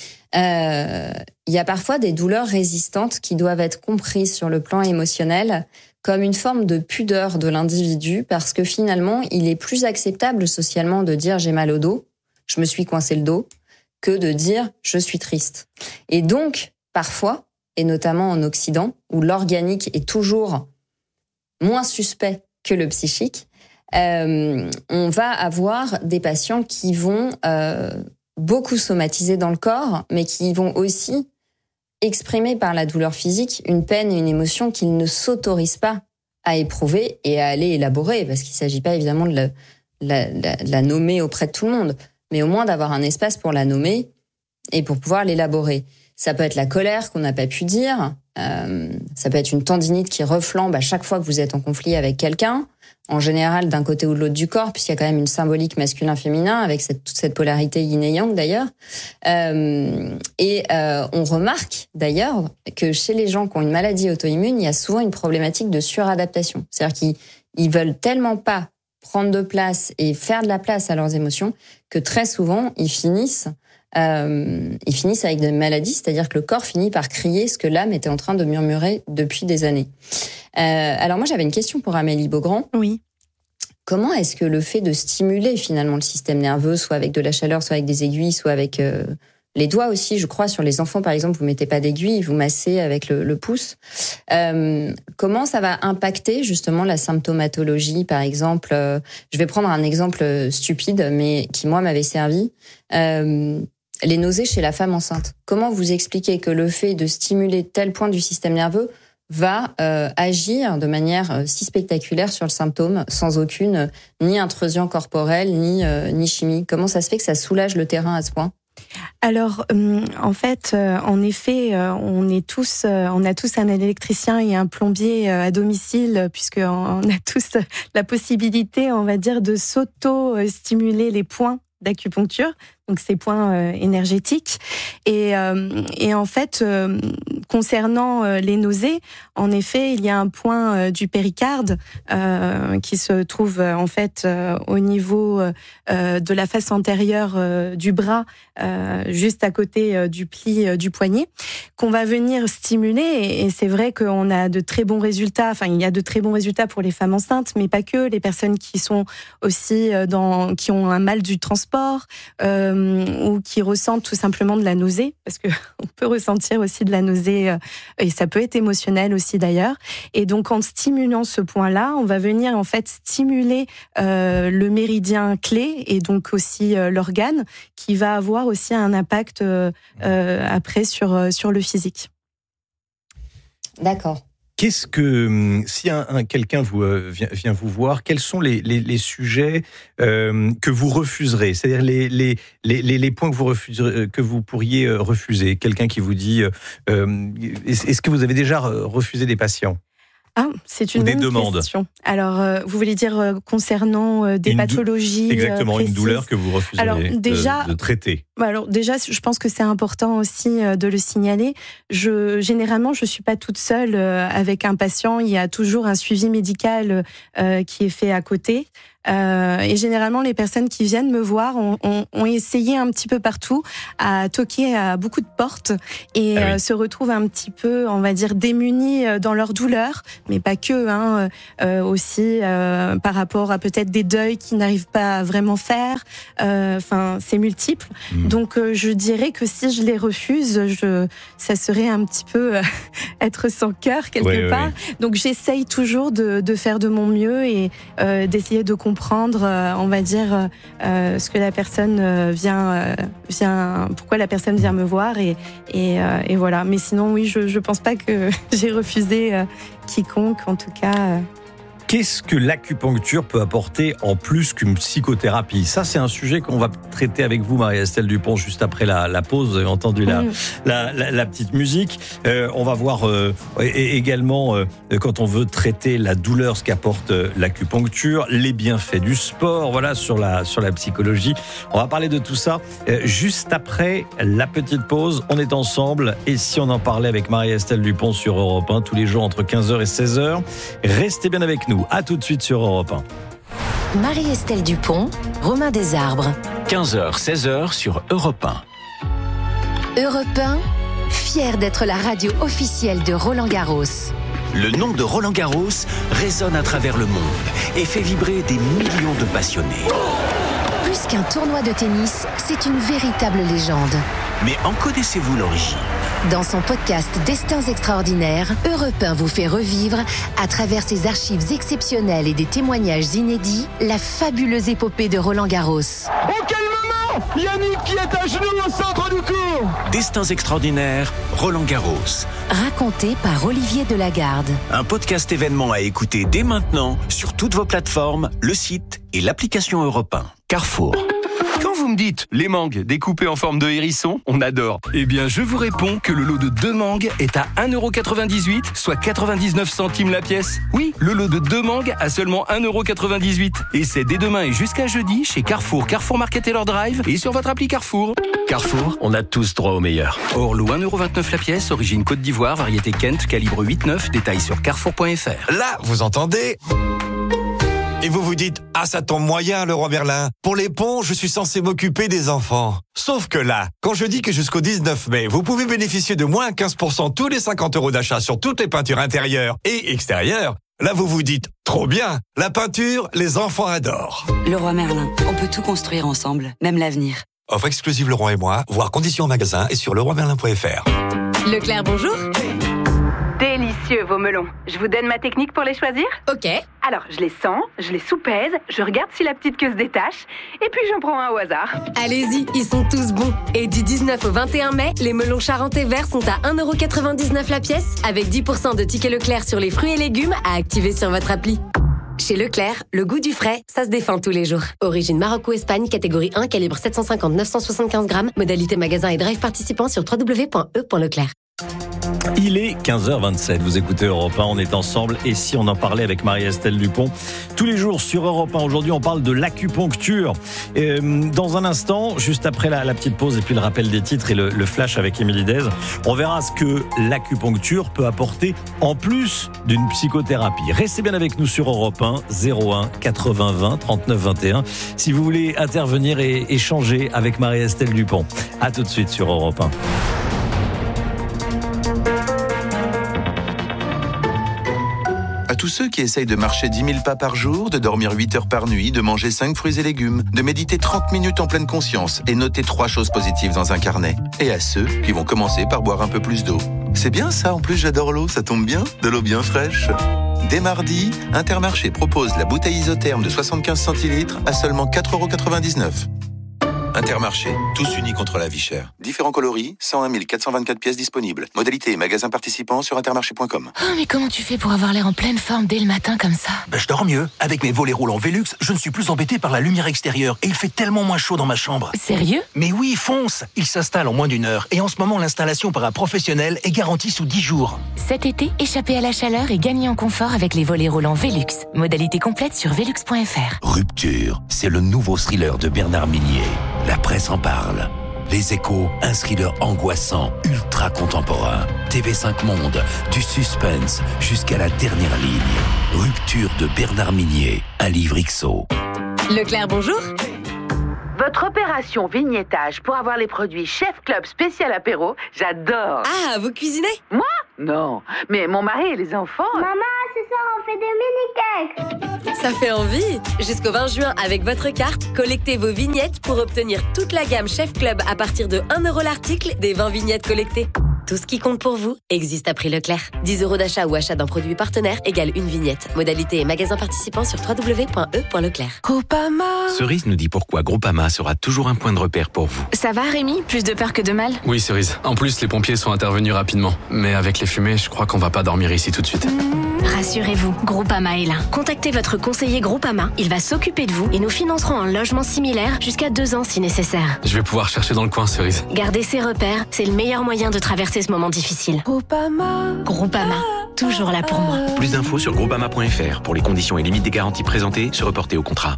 il y a parfois des douleurs résistantes qui doivent être comprises sur le plan émotionnel comme une forme de pudeur de l'individu parce que finalement, il est plus acceptable socialement de dire « j'ai mal au dos, je me suis coincé le dos » que de dire « je suis triste ». Et donc, parfois, et notamment en Occident, où l'organique est toujours moins suspect que le psychique, on va avoir des patients qui vont beaucoup somatiser dans le corps, mais qui vont aussi exprimer par la douleur physique une peine et une émotion qu'ils ne s'autorisent pas à éprouver et à aller élaborer, parce qu'il ne s'agit pas évidemment de la nommer auprès de tout le monde, mais au moins d'avoir un espace pour la nommer et pour pouvoir l'élaborer. Ça peut être la colère qu'on n'a pas pu dire, ça peut être une tendinite qui reflambe à chaque fois que vous êtes en conflit avec quelqu'un, en général d'un côté ou de l'autre du corps, puisqu'il y a quand même une symbolique masculin-féminin, avec toute cette polarité yin et yang d'ailleurs. On remarque d'ailleurs que chez les gens qui ont une maladie auto-immune, il y a souvent une problématique de suradaptation. C'est-à-dire qu'ils veulent tellement pas prendre de place et faire de la place à leurs émotions que très souvent, ils finissent avec des maladies, c'est-à-dire que le corps finit par crier ce que l'âme était en train de murmurer depuis des années. Alors moi, j'avais une question pour Amélie Beaugrand. Oui. Comment est-ce que le fait de stimuler finalement le système nerveux, soit avec de la chaleur, soit avec des aiguilles, soit avec les doigts aussi, je crois, sur les enfants par exemple, vous mettez pas d'aiguille, vous massez avec le pouce. Comment ça va impacter justement la symptomatologie, par exemple je vais prendre un exemple stupide, mais qui moi m'avait servi. Les nausées chez la femme enceinte. Comment vous expliquez que le fait de stimuler tel point du système nerveux va agir de manière si spectaculaire sur le symptôme, sans aucune ni intrusion corporelle, ni chimie? Comment ça se fait que ça soulage le terrain à ce point? Alors, en fait, en effet, on a tous un électricien et un plombier à domicile, puisqu'on a tous la possibilité, on va dire, de s'auto-stimuler les points d'acupuncture, donc ces points énergétiques. Et en fait, concernant les nausées, en effet, il y a un point du péricarde qui se trouve en fait au niveau de la face antérieure du bras, juste à côté du pli du poignet, qu'on va venir stimuler. Et c'est vrai qu'on a de très bons résultats. Enfin, il y a de très bons résultats pour les femmes enceintes, mais pas que. Les personnes qui sont aussi qui ont un mal du transport ou qui ressentent tout simplement de la nausée, parce que on peut ressentir aussi de la nausée et ça peut être émotionnel aussi d'ailleurs. Et donc en stimulant ce point-là, on va venir en fait stimuler le méridien clé et donc aussi l'organe qui va avoir aussi un impact après sur le physique. D'accord. Qu'est-ce que, si quelqu'un vient vous voir, quels sont les sujets que vous refuserez? C'est-à-dire les points que vous refuserez, que vous pourriez refuser? Quelqu'un qui vous dit, est-ce que vous avez déjà refusé des patients? C'est une ou des bonne demandes. question. Alors, vous voulez dire concernant des pathologies exactement, précises. une douleur que vous refusez de traiter. Alors déjà, je pense que c'est important aussi de le signaler. Généralement, je suis pas toute seule avec un patient. Il y a toujours un suivi médical qui est fait à côté. Et généralement, les personnes qui viennent me voir ont essayé un petit peu partout, à toquer à beaucoup de portes et se retrouvent un petit peu, on va dire, démunies dans leur douleur, mais pas que, aussi par rapport à peut-être des deuils qu'ils n'arrivent pas à vraiment faire. Enfin, c'est multiple. Donc, je dirais que si je les refuse, ça serait un petit peu être sans cœur quelque part. Oui. Donc, j'essaye toujours de faire de mon mieux et d'essayer de comprendre, on va dire, ce que la personne vient, pourquoi la personne vient me voir et voilà. Mais sinon, oui, je pense pas que j'ai refusé quiconque, en tout cas. Qu'est-ce que l'acupuncture peut apporter en plus qu'une psychothérapie ? Ça, c'est un sujet qu'on va traiter avec vous, Marie-Estelle Dupont, juste après la pause. Vous avez entendu la petite musique. On va voir également, quand on veut traiter la douleur, ce qu'apporte l'acupuncture, les bienfaits du sport, voilà, sur la psychologie. On va parler de tout ça juste après la petite pause. On est ensemble. Et si on en parlait avec Marie-Estelle Dupont sur Europe 1, tous les jours entre 15h et 16h, restez bien avec nous. À tout de suite sur Europe 1. Marie-Estelle Dupont, Romain Desarbres. 15h, 16h sur Europe 1. Europe 1, fier d'être la radio officielle de Roland-Garros. Le nom de Roland Garros résonne à travers le monde et fait vibrer des millions de passionnés. Plus qu'un tournoi de tennis, c'est une véritable légende. Mais en connaissez-vous l'origine ? Dans son podcast Destins extraordinaires, Europe 1 vous fait revivre, à travers ses archives exceptionnelles et des témoignages inédits, la fabuleuse épopée de Roland Garros. Oh, quel moment ! Yannick qui est à genoux au centre du court. Destins extraordinaires, Roland Garros. Raconté par Olivier Delagarde. Un podcast événement à écouter dès maintenant sur toutes vos plateformes, le site et l'application Europe 1. Carrefour. Quand vous me dites les mangues découpées en forme de hérisson, on adore. Eh bien, je vous réponds que le lot de 2 mangues est à 1,98€, soit 99 centimes la pièce. Oui, le lot de 2 mangues à seulement 1,98€. Et c'est dès demain et jusqu'à jeudi chez Carrefour, Carrefour Market Taylor Drive et sur votre appli Carrefour. Carrefour, on a tous droit au meilleur. Orlo 1,29€ la pièce, origine Côte d'Ivoire, variété Kent, calibre 8,9, détail sur carrefour.fr. Là, vous entendez ? Et vous vous dites, ça tombe moyen, Leroy Merlin. Pour les ponts, je suis censé m'occuper des enfants. Sauf que là, quand je dis que jusqu'au 19 mai, vous pouvez bénéficier de moins 15% tous les 50€ d'achat sur toutes les peintures intérieures et extérieures, là vous vous dites, trop bien, la peinture, les enfants adorent. Leroy Merlin, on peut tout construire ensemble, même l'avenir. Offre exclusive Leroy et moi, voir conditions en magasin et sur leroymerlin.fr. Leclerc, bonjour. Délicieux vos melons. Je vous donne ma technique pour les choisir ? Ok. Alors, je les sens, je les soupèse, je regarde si la petite queue se détache, et puis j'en prends un au hasard. Allez-y, ils sont tous bons. Et du 19 au 21 mai, les melons charentais verts sont à 1,99€ la pièce, avec 10% de tickets Leclerc sur les fruits et légumes à activer sur votre appli. Chez Leclerc, le goût du frais, ça se défend tous les jours. Origine Maroc ou Espagne, catégorie 1, calibre 750-975 grammes. Modalité magasin et drive participant sur www.e.leclerc. Il est 15h27, vous écoutez Europe 1, on est ensemble et si on en parlait avec Marie-Estelle Dupont tous les jours sur Europe 1, aujourd'hui on parle de l'acupuncture. Dans un instant, juste après la petite pause et puis le rappel des titres et le flash avec Émilie Dez, on verra ce que l'acupuncture peut apporter en plus d'une psychothérapie. Restez bien avec nous sur Europe 1, 01 80 20 39 21 si vous voulez intervenir et échanger avec Marie-Estelle Dupont. A tout de suite sur Europe 1. À tous ceux qui essayent de marcher 10 000 pas par jour, de dormir 8 heures par nuit, de manger 5 fruits et légumes, de méditer 30 minutes en pleine conscience et noter 3 choses positives dans un carnet. Et à ceux qui vont commencer par boire un peu plus d'eau. C'est bien ça, en plus j'adore l'eau, ça tombe bien, de l'eau bien fraîche. Dès mardi, Intermarché propose la bouteille isotherme de 75 centilitres à seulement 4,99€. Intermarché, tous unis contre la vie chère. Différents coloris, 101 424 pièces disponibles. Modalité et magasins participants sur intermarché.com. Oh, mais comment tu fais pour avoir l'air en pleine forme dès le matin comme ça ? Je dors mieux. Avec mes volets roulants Velux, je ne suis plus embêté par la lumière extérieure et il fait tellement moins chaud dans ma chambre. Sérieux ? Mais oui, fonce. Il s'installe en moins d'1 heure et en ce moment, l'installation par un professionnel est garantie sous 10 jours. Cet été, échappez à la chaleur et gagnez en confort avec les volets roulants Velux. Modalité complète sur velux.fr. Rupture, c'est le nouveau thriller de Bernard Minier. La presse en parle. Les Échos, un thriller angoissant, ultra contemporain. TV5 Monde, du suspense jusqu'à la dernière ligne. Rupture de Bernard Minier, un livre XO. Leclerc, bonjour. Votre opération vignettage pour avoir les produits Chef Club spécial apéro, j'adore. Ah, vous cuisinez ? Moi ? Non, mais mon mari et les enfants... Maman, ce soir on fait des mini-cakes. Ça fait envie. Jusqu'au 20 juin, avec votre carte, collectez vos vignettes pour obtenir toute la gamme Chef Club à partir de 1 € l'article des 20 vignettes collectées. Tout ce qui compte pour vous existe à prix Leclerc. 10 € d'achat ou achat d'un produit partenaire égale une vignette. Modalité et magasin participant sur www.e.leclerc. Groupama. Cerise nous dit pourquoi Groupama sera toujours un point de repère pour vous. Ça va, Rémi ? Plus de peur que de mal ? Oui, Cerise. En plus, les pompiers sont intervenus rapidement. Mais avec les fumées, je crois qu'on va pas dormir ici tout de suite. Rassurez-vous, Groupama est là. Contactez votre conseiller Groupama. Il va s'occuper de vous et nous financerons un logement similaire jusqu'à 2 ans si nécessaire. Je vais pouvoir chercher dans le coin, Cerise. Gardez ses repères, c'est le meilleur moyen de traverser ce moment difficile. Groupama, toujours là pour moi. Plus d'infos sur groupama.fr. Pour les conditions et limites des garanties présentées, se reporter au contrat.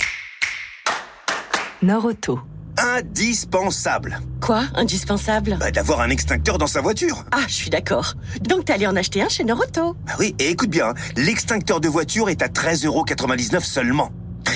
Nord-Auto. Indispensable. Quoi, indispensable ? D'avoir un extincteur dans sa voiture. Ah, je suis d'accord. Donc t'es allé en acheter un chez Nord-Auto ? Oui, et écoute bien, l'extincteur de voiture est à 13,99 € seulement.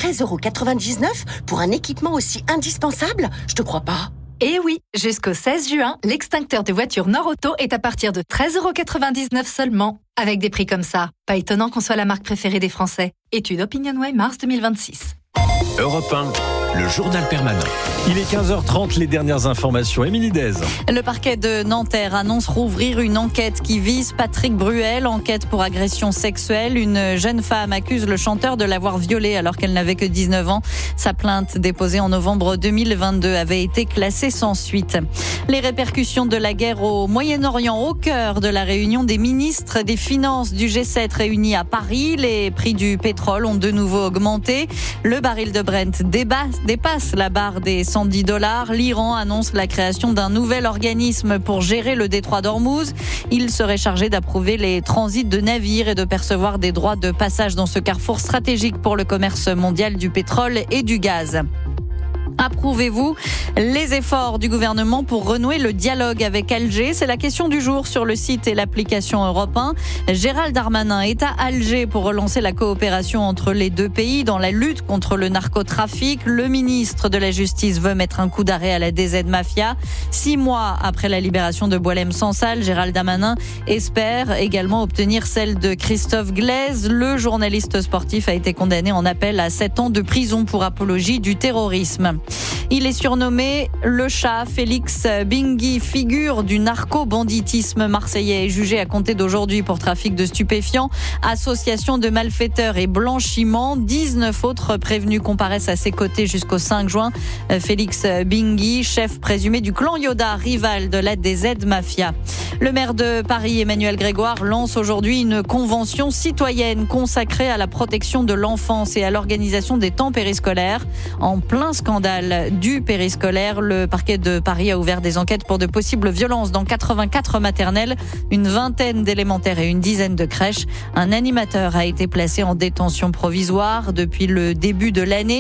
13,99 € pour un équipement aussi indispensable ? Je te crois pas. Et oui, jusqu'au 16 juin, l'extincteur de voiture Nord-Auto est à partir de 13,99 € seulement. Avec des prix comme ça, pas étonnant qu'on soit la marque préférée des Français. Étude OpinionWay, mars 2026. Europe 1, le journal permanent. Il est 15h30, les dernières informations. Émilie Dez. Le parquet de Nanterre annonce rouvrir une enquête qui vise Patrick Bruel, enquête pour agression sexuelle. Une jeune femme accuse le chanteur de l'avoir violée alors qu'elle n'avait que 19 ans. Sa plainte déposée en novembre 2022 avait été classée sans suite. Les répercussions de la guerre au Moyen-Orient au cœur de la réunion des ministres des Finances du G7 réunis à Paris. Les prix du pétrole ont de nouveau augmenté. Le baril de Brent dépasse la barre des $110. L'Iran annonce la création d'un nouvel organisme pour gérer le détroit d'Ormuz. Il serait chargé d'approuver les transits de navires et de percevoir des droits de passage dans ce carrefour stratégique pour le commerce mondial du pétrole et du gaz. Approuvez-vous les efforts du gouvernement pour renouer le dialogue avec Alger ? C'est la question du jour sur le site et l'application Europe 1. Gérald Darmanin est à Alger pour relancer la coopération entre les deux pays dans la lutte contre le narcotrafic. Le ministre de la Justice veut mettre un coup d'arrêt à la DZ Mafia. 6 mois après la libération de Boualem Sansal, Gérald Darmanin espère également obtenir celle de Christophe Glaise. Le journaliste sportif a été condamné en appel à 7 ans de prison pour apologie du terrorisme. Il est surnommé le chat. Félix Bingui, figure du narco-banditisme marseillais, est jugé à compter d'aujourd'hui pour trafic de stupéfiants, association de malfaiteurs et blanchiment. 19 autres prévenus comparaissent à ses côtés jusqu'au 5 juin. Félix Bingui, chef présumé du clan Yoda, rival de la DZ Mafia. Le maire de Paris, Emmanuel Grégoire, lance aujourd'hui une convention citoyenne consacrée à la protection de l'enfance et à l'organisation des temps périscolaires. En plein scandale du périscolaire, le parquet de Paris a ouvert des enquêtes pour de possibles violences dans 84 maternelles, une vingtaine d'élémentaires et une dizaine de crèches. Un animateur a été placé en détention provisoire depuis le début de l'année.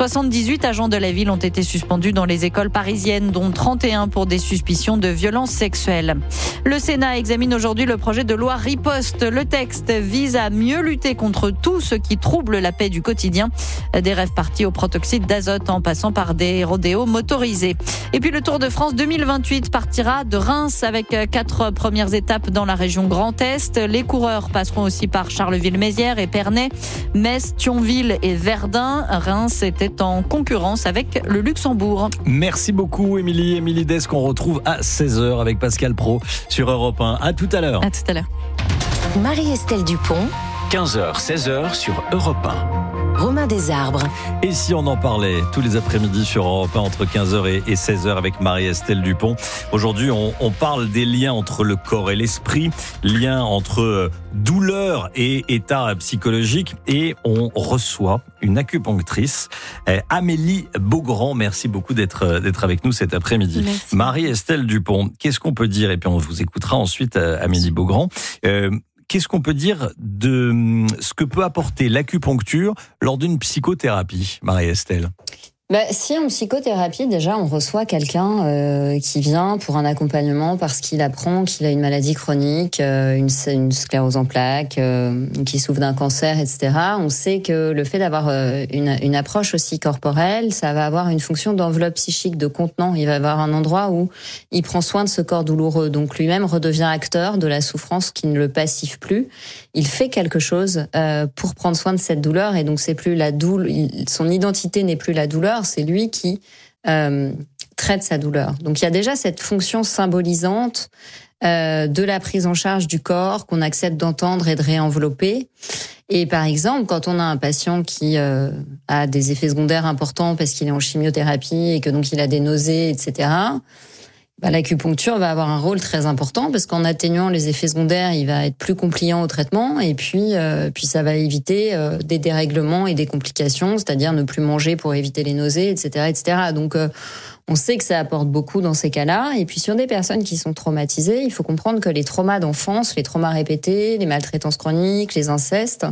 78 agents de la ville ont été suspendus dans les écoles parisiennes, dont 31 pour des suspicions de violences sexuelles. Le Sénat examine aujourd'hui le projet de loi Riposte. Le texte vise à mieux lutter contre tout ce qui trouble la paix du quotidien. Des rave-parties au protoxyde d'azote en passant par des rodéos motorisés. Et puis le Tour de France 2028 partira de Reims avec 4 premières étapes dans la région Grand Est. Les coureurs passeront aussi par Charleville-Mézières, Épernay, Metz, Thionville et Verdun. Reims était en concurrence avec le Luxembourg. Merci beaucoup Émilie Dez, qu'on retrouve à 16h avec Pascal Praud sur Europe 1. À tout à l'heure. À tout à l'heure. Marie-Estelle Dupont. 15h, 16h sur Europe 1. Romain chemin des arbres. Et si on en parlait tous les après-midi sur Europe 1 entre 15h et 16h avec Marie-Estelle Dupont. Aujourd'hui, on parle des liens entre le corps et l'esprit, liens entre douleur et état psychologique. Et on reçoit une acupunctrice, Amélie Beaugrand. Merci beaucoup d'être avec nous cet après-midi. Merci. Marie-Estelle Dupont, qu'est-ce qu'on peut dire, et puis on vous écoutera ensuite, Amélie Beaugrand. Qu'est-ce qu'on peut dire de ce que peut apporter l'acupuncture lors d'une psychothérapie, Marie-Estelle ? Si en psychothérapie, déjà, on reçoit quelqu'un qui vient pour un accompagnement parce qu'il apprend qu'il a une maladie chronique, une sclérose en plaques, qui souffre d'un cancer, etc. On sait que le fait d'avoir une approche aussi corporelle, ça va avoir une fonction d'enveloppe psychique, de contenant. Il va avoir un endroit où il prend soin de ce corps douloureux. Donc lui-même redevient acteur de la souffrance qui ne le passive plus. Il fait quelque chose pour prendre soin de cette douleur, et donc c'est plus la douleur. Son identité n'est plus la douleur. C'est lui qui traite sa douleur. Donc il y a déjà cette fonction symbolisante de la prise en charge du corps qu'on accepte d'entendre et de réenvelopper. Et par exemple, quand on a un patient qui a des effets secondaires importants parce qu'il est en chimiothérapie et que donc il a des nausées, etc., l'acupuncture va avoir un rôle très important parce qu'en atténuant les effets secondaires, il va être plus compliant au traitement, et puis ça va éviter des dérèglements et des complications, c'est-à-dire ne plus manger pour éviter les nausées, etc., etc. Donc on sait que ça apporte beaucoup dans ces cas-là. Et puis sur des personnes qui sont traumatisées, il faut comprendre que les traumas d'enfance, les traumas répétés, les maltraitances chroniques, les incestes,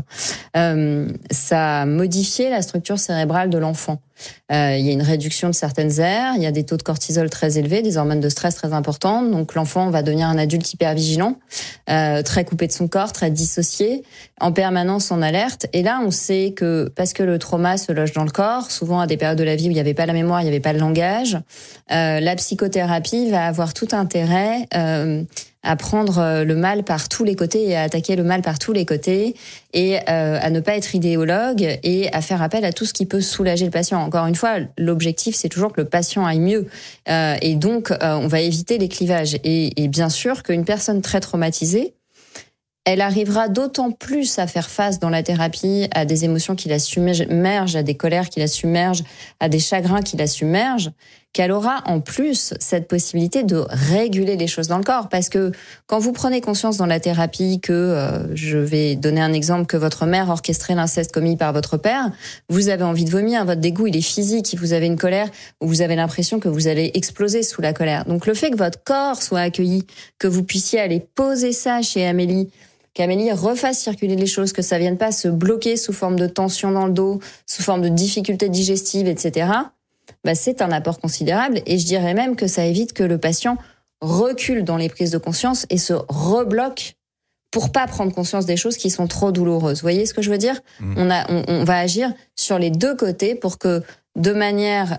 ça a modifié la structure cérébrale de l'enfant. Il y a une réduction de certaines aires, il y a des taux de cortisol très élevés, des hormones de stress très importantes. Donc l'enfant va devenir un adulte hyper vigilant, très coupé de son corps, très dissocié, en permanence en alerte. Et là, on sait que parce que le trauma se loge dans le corps, souvent à des périodes de la vie où il n'y avait pas la mémoire, il n'y avait pas le langage, la psychothérapie va avoir tout intérêt à prendre le mal par tous les côtés et à attaquer le mal par tous les côtés, et à ne pas être idéologue et à faire appel à tout ce qui peut soulager le patient. Encore une fois, l'objectif, c'est toujours que le patient aille mieux. Et donc, on va éviter les clivages. Et bien sûr qu'une personne très traumatisée, elle arrivera d'autant plus à faire face dans la thérapie à des émotions qui la submergent, à des colères qui la submergent, à des chagrins qui la submergent, qu'elle aura en plus cette possibilité de réguler les choses dans le corps. Parce que quand vous prenez conscience dans la thérapie que, je vais donner un exemple, que votre mère orchestrait l'inceste commis par votre père, vous avez envie de vomir, votre dégoût il est physique, vous avez une colère où vous avez l'impression que vous allez exploser sous la colère. Donc le fait que votre corps soit accueilli, que vous puissiez aller poser ça chez Amélie, qu'Amélie refasse circuler les choses, que ça vienne pas se bloquer sous forme de tension dans le dos, sous forme de difficultés digestives, etc., c'est un apport considérable. Et je dirais même que ça évite que le patient recule dans les prises de conscience et se rebloque pour pas prendre conscience des choses qui sont trop douloureuses. Vous voyez ce que je veux dire ? On va agir sur les deux côtés pour que, de manière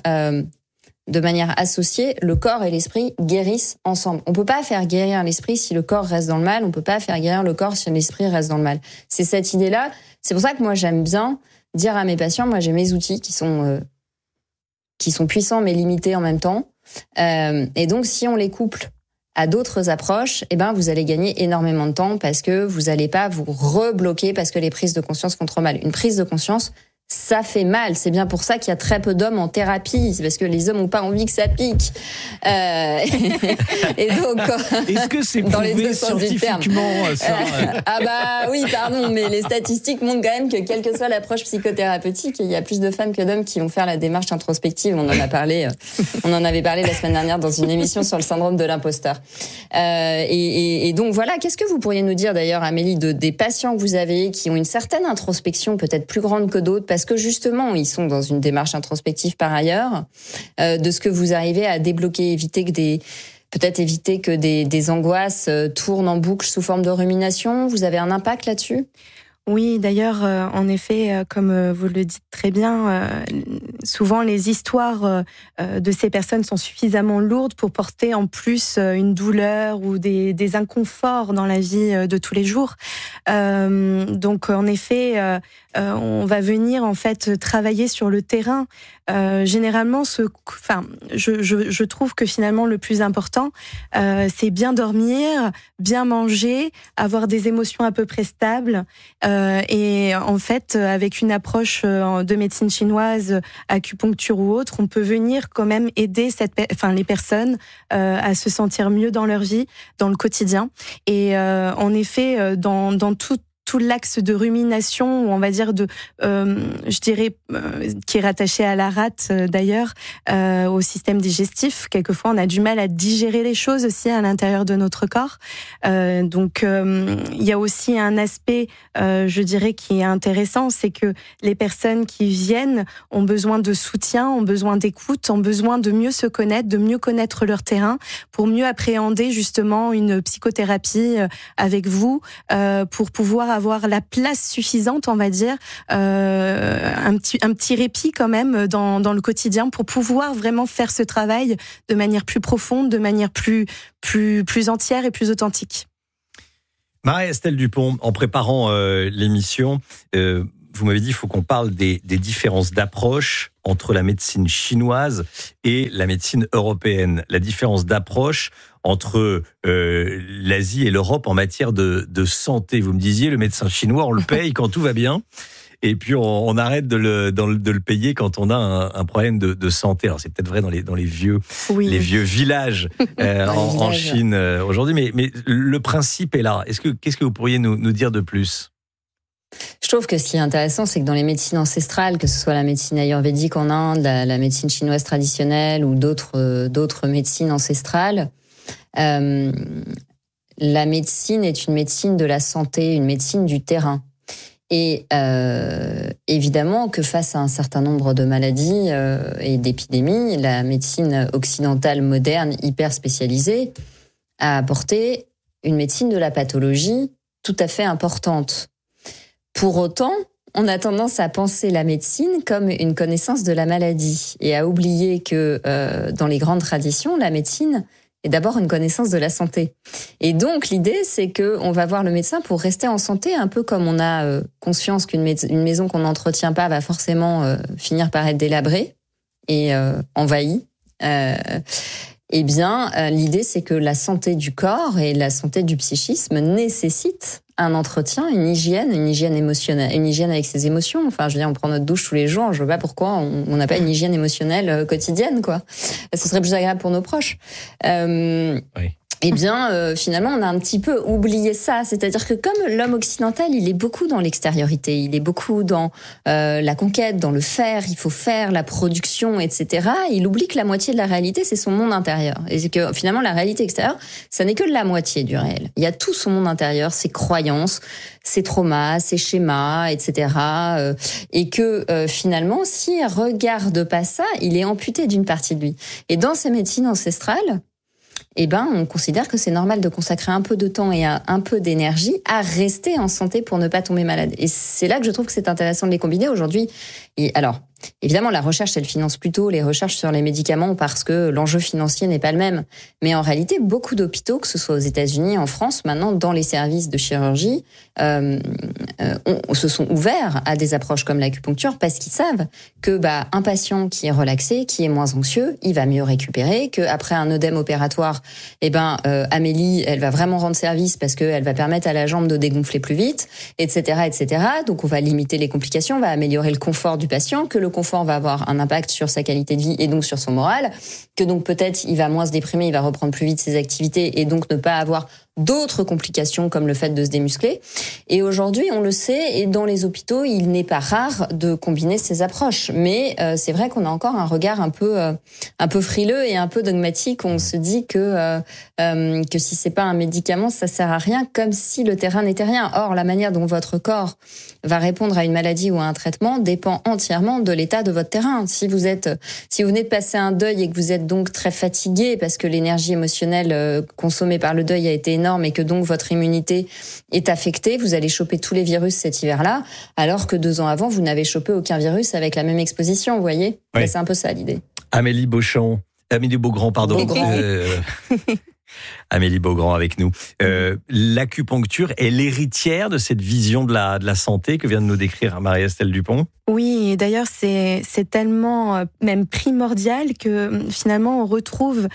associée, le corps et l'esprit guérissent ensemble. On peut pas faire guérir l'esprit si le corps reste dans le mal. On peut pas faire guérir le corps si l'esprit reste dans le mal. C'est cette idée-là. C'est pour ça que moi, j'aime bien dire à mes patients, moi, j'ai mes outils qui sont puissants mais limités en même temps. Et donc, si on les couple à d'autres approches, vous allez gagner énormément de temps parce que vous allez pas vous rebloquer parce que les prises de conscience font trop mal. Une prise de conscience, ça fait mal. C'est bien pour ça qu'il y a très peu d'hommes en thérapie. C'est parce que les hommes n'ont pas envie que ça pique. Et donc, est-ce que c'est prouvé scientifiquement, ça oui, pardon, mais les statistiques montrent quand même que quelle que soit l'approche psychothérapeutique, il y a plus de femmes que d'hommes qui vont faire la démarche introspective. On en avait parlé la semaine dernière dans une émission sur le syndrome de l'imposteur. Et donc voilà, qu'est-ce que vous pourriez nous dire d'ailleurs, Amélie, des patients que vous avez qui ont une certaine introspection peut-être plus grande que d'autres, parce que justement, ils sont dans une démarche introspective par ailleurs, de ce que vous arrivez à débloquer, éviter que des angoisses tournent en boucle sous forme de rumination. Vous avez un impact là-dessus ? Oui, d'ailleurs, en effet, comme vous le dites très bien, souvent les histoires de ces personnes sont suffisamment lourdes pour porter en plus une douleur ou des inconforts dans la vie de tous les jours. Donc, en effet, on va venir en fait travailler sur le terrain. Généralement, je trouve que finalement le plus important, c'est bien dormir, bien manger, avoir des émotions à peu près stables, Et en fait, avec une approche de médecine chinoise, acupuncture ou autre, on peut venir quand même aider les personnes à se sentir mieux dans leur vie, dans le quotidien. Et en effet, dans tout l'axe de rumination, ou on va dire je dirais, qui est rattaché à la rate d'ailleurs, au système digestif. Quelquefois, on a du mal à digérer les choses aussi à l'intérieur de notre corps. Donc, il y a aussi un aspect, je dirais, qui est intéressant, c'est que les personnes qui viennent ont besoin de soutien, ont besoin d'écoute, ont besoin de mieux se connaître, de mieux connaître leur terrain, pour mieux appréhender justement une psychothérapie avec vous, pour pouvoir avoir la place suffisante, on va dire, un petit répit quand même dans le quotidien pour pouvoir vraiment faire ce travail de manière plus profonde, de manière plus entière et plus authentique. Marie-Estelle Dupont, en préparant l'émission, vous m'avez dit qu'il faut qu'on parle des différences d'approche entre la médecine chinoise et la médecine européenne. La différence d'approche entre l'Asie et l'Europe en matière de santé. Vous me disiez, le médecin chinois, on le paye quand tout va bien, et puis on arrête de le payer quand on a un problème de santé. Alors c'est peut-être vrai dans les vieux villages en Chine aujourd'hui, mais le principe est là. Qu'est-ce que vous pourriez nous dire de plus ? Je trouve que ce qui est intéressant, c'est que dans les médecines ancestrales, que ce soit la médecine ayurvédique en Inde, la médecine chinoise traditionnelle ou d'autres médecines ancestrales, la médecine est une médecine de la santé, une médecine du terrain. Et évidemment que face à un certain nombre de maladies et d'épidémies, la médecine occidentale moderne, hyper spécialisée, a apporté une médecine de la pathologie tout à fait importante. Pour autant, on a tendance à penser la médecine comme une connaissance de la maladie et à oublier que dans les grandes traditions, la médecine est d'abord une connaissance de la santé. Et donc, l'idée, c'est qu'on va voir le médecin pour rester en santé, un peu comme on a conscience qu'une maison qu'on n'entretient pas va forcément finir par être délabrée et envahie. L'idée, c'est que la santé du corps et la santé du psychisme nécessitent un entretien, une hygiène émotionnelle, une hygiène avec ses émotions. Enfin, je veux dire, on prend notre douche tous les jours, je vois pas pourquoi on n'a pas une hygiène émotionnelle quotidienne, quoi. Ce serait plus agréable pour nos proches. Oui. Finalement, on a un petit peu oublié ça. C'est-à-dire que comme l'homme occidental, il est beaucoup dans l'extériorité, il est beaucoup dans la conquête, dans le faire, il faut faire, la production, etc. Il oublie que la moitié de la réalité, c'est son monde intérieur. Et c'est que finalement, la réalité extérieure, ça n'est que la moitié du réel. Il y a tout son monde intérieur, ses croyances, ses traumas, ses schémas, etc. Et que finalement, s'il regarde pas ça, il est amputé d'une partie de lui. Et dans ces médecines ancestrales, on considère que c'est normal de consacrer un peu de temps et un peu d'énergie à rester en santé pour ne pas tomber malade. Et c'est là que je trouve que c'est intéressant de les combiner aujourd'hui. Et alors, évidemment, la recherche, elle finance plutôt les recherches sur les médicaments parce que l'enjeu financier n'est pas le même. Mais en réalité, beaucoup d'hôpitaux, que ce soit aux États-Unis, en France, maintenant, dans les services de chirurgie, se sont ouverts à des approches comme l'acupuncture parce qu'ils savent que un patient qui est relaxé, qui est moins anxieux, il va mieux récupérer, qu'après un œdème opératoire, Amélie, elle va vraiment rendre service parce qu'elle va permettre à la jambe de dégonfler plus vite, etc., etc. Donc, on va limiter les complications, on va améliorer le confort du patient, que le confort va avoir un impact sur sa qualité de vie et donc sur son moral, que donc peut-être il va moins se déprimer, il va reprendre plus vite ses activités et donc ne pas avoir d'autres complications comme le fait de se démuscler. Et aujourd'hui, on le sait, et dans les hôpitaux, il n'est pas rare de combiner ces approches. Mais c'est vrai qu'on a encore un regard un peu frileux et un peu dogmatique. On se dit que si c'est pas un médicament, ça sert à rien, comme si le terrain n'était rien. Or, la manière dont votre corps va répondre à une maladie ou à un traitement dépend entièrement de l'état de votre terrain. Si vous venez de passer un deuil et que vous êtes donc très fatigué parce que l'énergie émotionnelle consommée par le deuil a été énorme et que donc votre immunité est affectée, vous allez choper tous les virus cet hiver-là, alors que 2 ans avant, vous n'avez chopé aucun virus avec la même exposition, vous voyez ? Oui. C'est un peu ça l'idée. Amélie Beaugrand, pardon. Amélie Beaugrand avec nous. L'acupuncture est l'héritière de cette vision de la santé que vient de nous décrire Marie-Estelle Dupont. Oui, et d'ailleurs c'est tellement même primordial que finalement on retrouve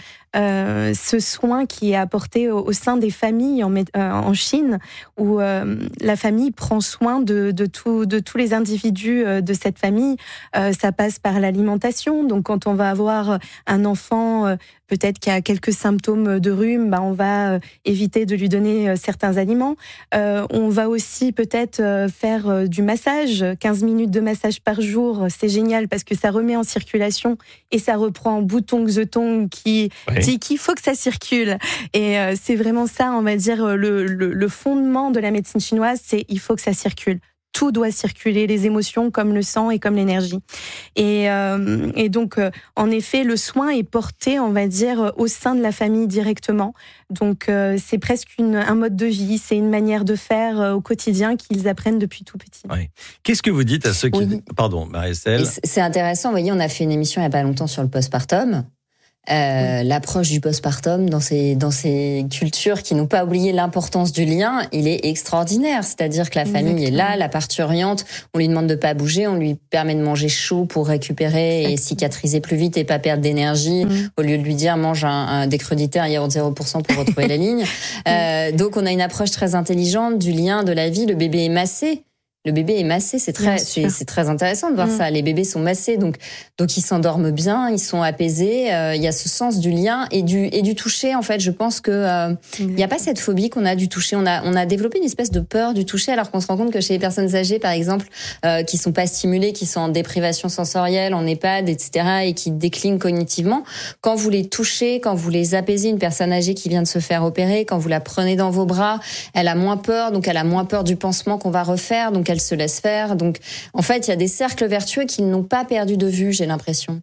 ce soin qui est apporté au sein des familles en Chine, où la famille prend soin de tous les individus de cette famille. Ça passe par l'alimentation. Donc quand on va avoir un enfant peut-être qui a quelques symptômes de rhume, on va éviter de lui donner certains aliments. On va aussi peut-être faire du massage, 15 minutes de massage par jour, c'est génial parce que ça remet en circulation et ça reprend Boutong The Tong qui dit qu'il faut que ça circule. Et c'est vraiment ça, on va dire, le fondement de la médecine chinoise, c'est il faut que ça circule. Tout doit circuler, les émotions comme le sang et comme l'énergie. Et donc, en effet, le soin est porté, on va dire, au sein de la famille directement. Donc, c'est presque un mode de vie, c'est une manière de faire au quotidien qu'ils apprennent depuis tout petit. Oui. Qu'est-ce que vous dites à ceux qui... Pardon, Marie-Estelle. C'est intéressant, vous voyez, on a fait une émission il n'y a pas longtemps sur le postpartum. L'approche du postpartum dans ces cultures qui n'ont pas oublié l'importance du lien, il est extraordinaire. C'est-à-dire que la famille est là, la parturiente, on lui demande de pas bouger, on lui permet de manger chaud pour récupérer et cicatriser plus vite et pas perdre d'énergie, au lieu de lui dire mange des crudités, un yaourt 0% pour retrouver la ligne. Donc on a une approche très intelligente du lien, de la vie. Le bébé est massé. Le bébé est massé, c'est très intéressant de voir ça. Les bébés sont massés, donc ils s'endorment bien, ils sont apaisés. Il y a ce sens du lien et du toucher. En fait, je pense que il n'y a pas cette phobie qu'on a du toucher. On a développé une espèce de peur du toucher, alors qu'on se rend compte que chez les personnes âgées, par exemple, qui sont pas stimulées, qui sont en déprivation sensorielle, en EHPAD, etc., et qui déclinent cognitivement, quand vous les touchez, quand vous les apaisez, une personne âgée qui vient de se faire opérer, quand vous la prenez dans vos bras, elle a moins peur, donc elle a moins peur du pansement qu'on va refaire, donc elle se laisse faire. Donc, en fait, il y a des cercles vertueux qu'ils n'ont pas perdu de vue, j'ai l'impression.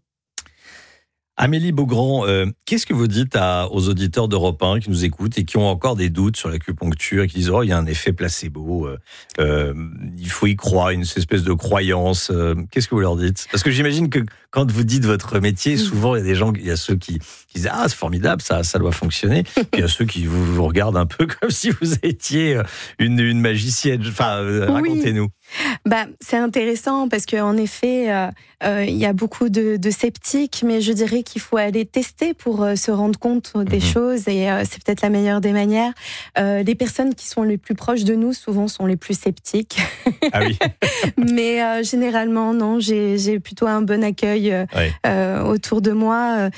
Amélie Beaugrand, qu'est-ce que vous dites aux auditeurs d'Europe 1 qui nous écoutent et qui ont encore des doutes sur l'acupuncture et qui disent « Oh, il y a un effet placebo, il faut y croire, une espèce de croyance ». Qu'est-ce que vous leur dites ? Parce que j'imagine que quand vous dites votre métier, souvent, il y a ceux qui disent « Ah, c'est formidable, ça doit fonctionner ». Puis il y a ceux qui vous regardent un peu comme si vous étiez une magicienne. Enfin, racontez-nous. C'est intéressant parce qu'en effet, il y a beaucoup de sceptiques, mais je dirais qu'il faut aller tester pour se rendre compte des choses et c'est peut-être la meilleure des manières. Les personnes qui sont les plus proches de nous, souvent, sont les plus sceptiques. Ah oui. Mais généralement, non, j'ai plutôt un bon accueil autour de moi.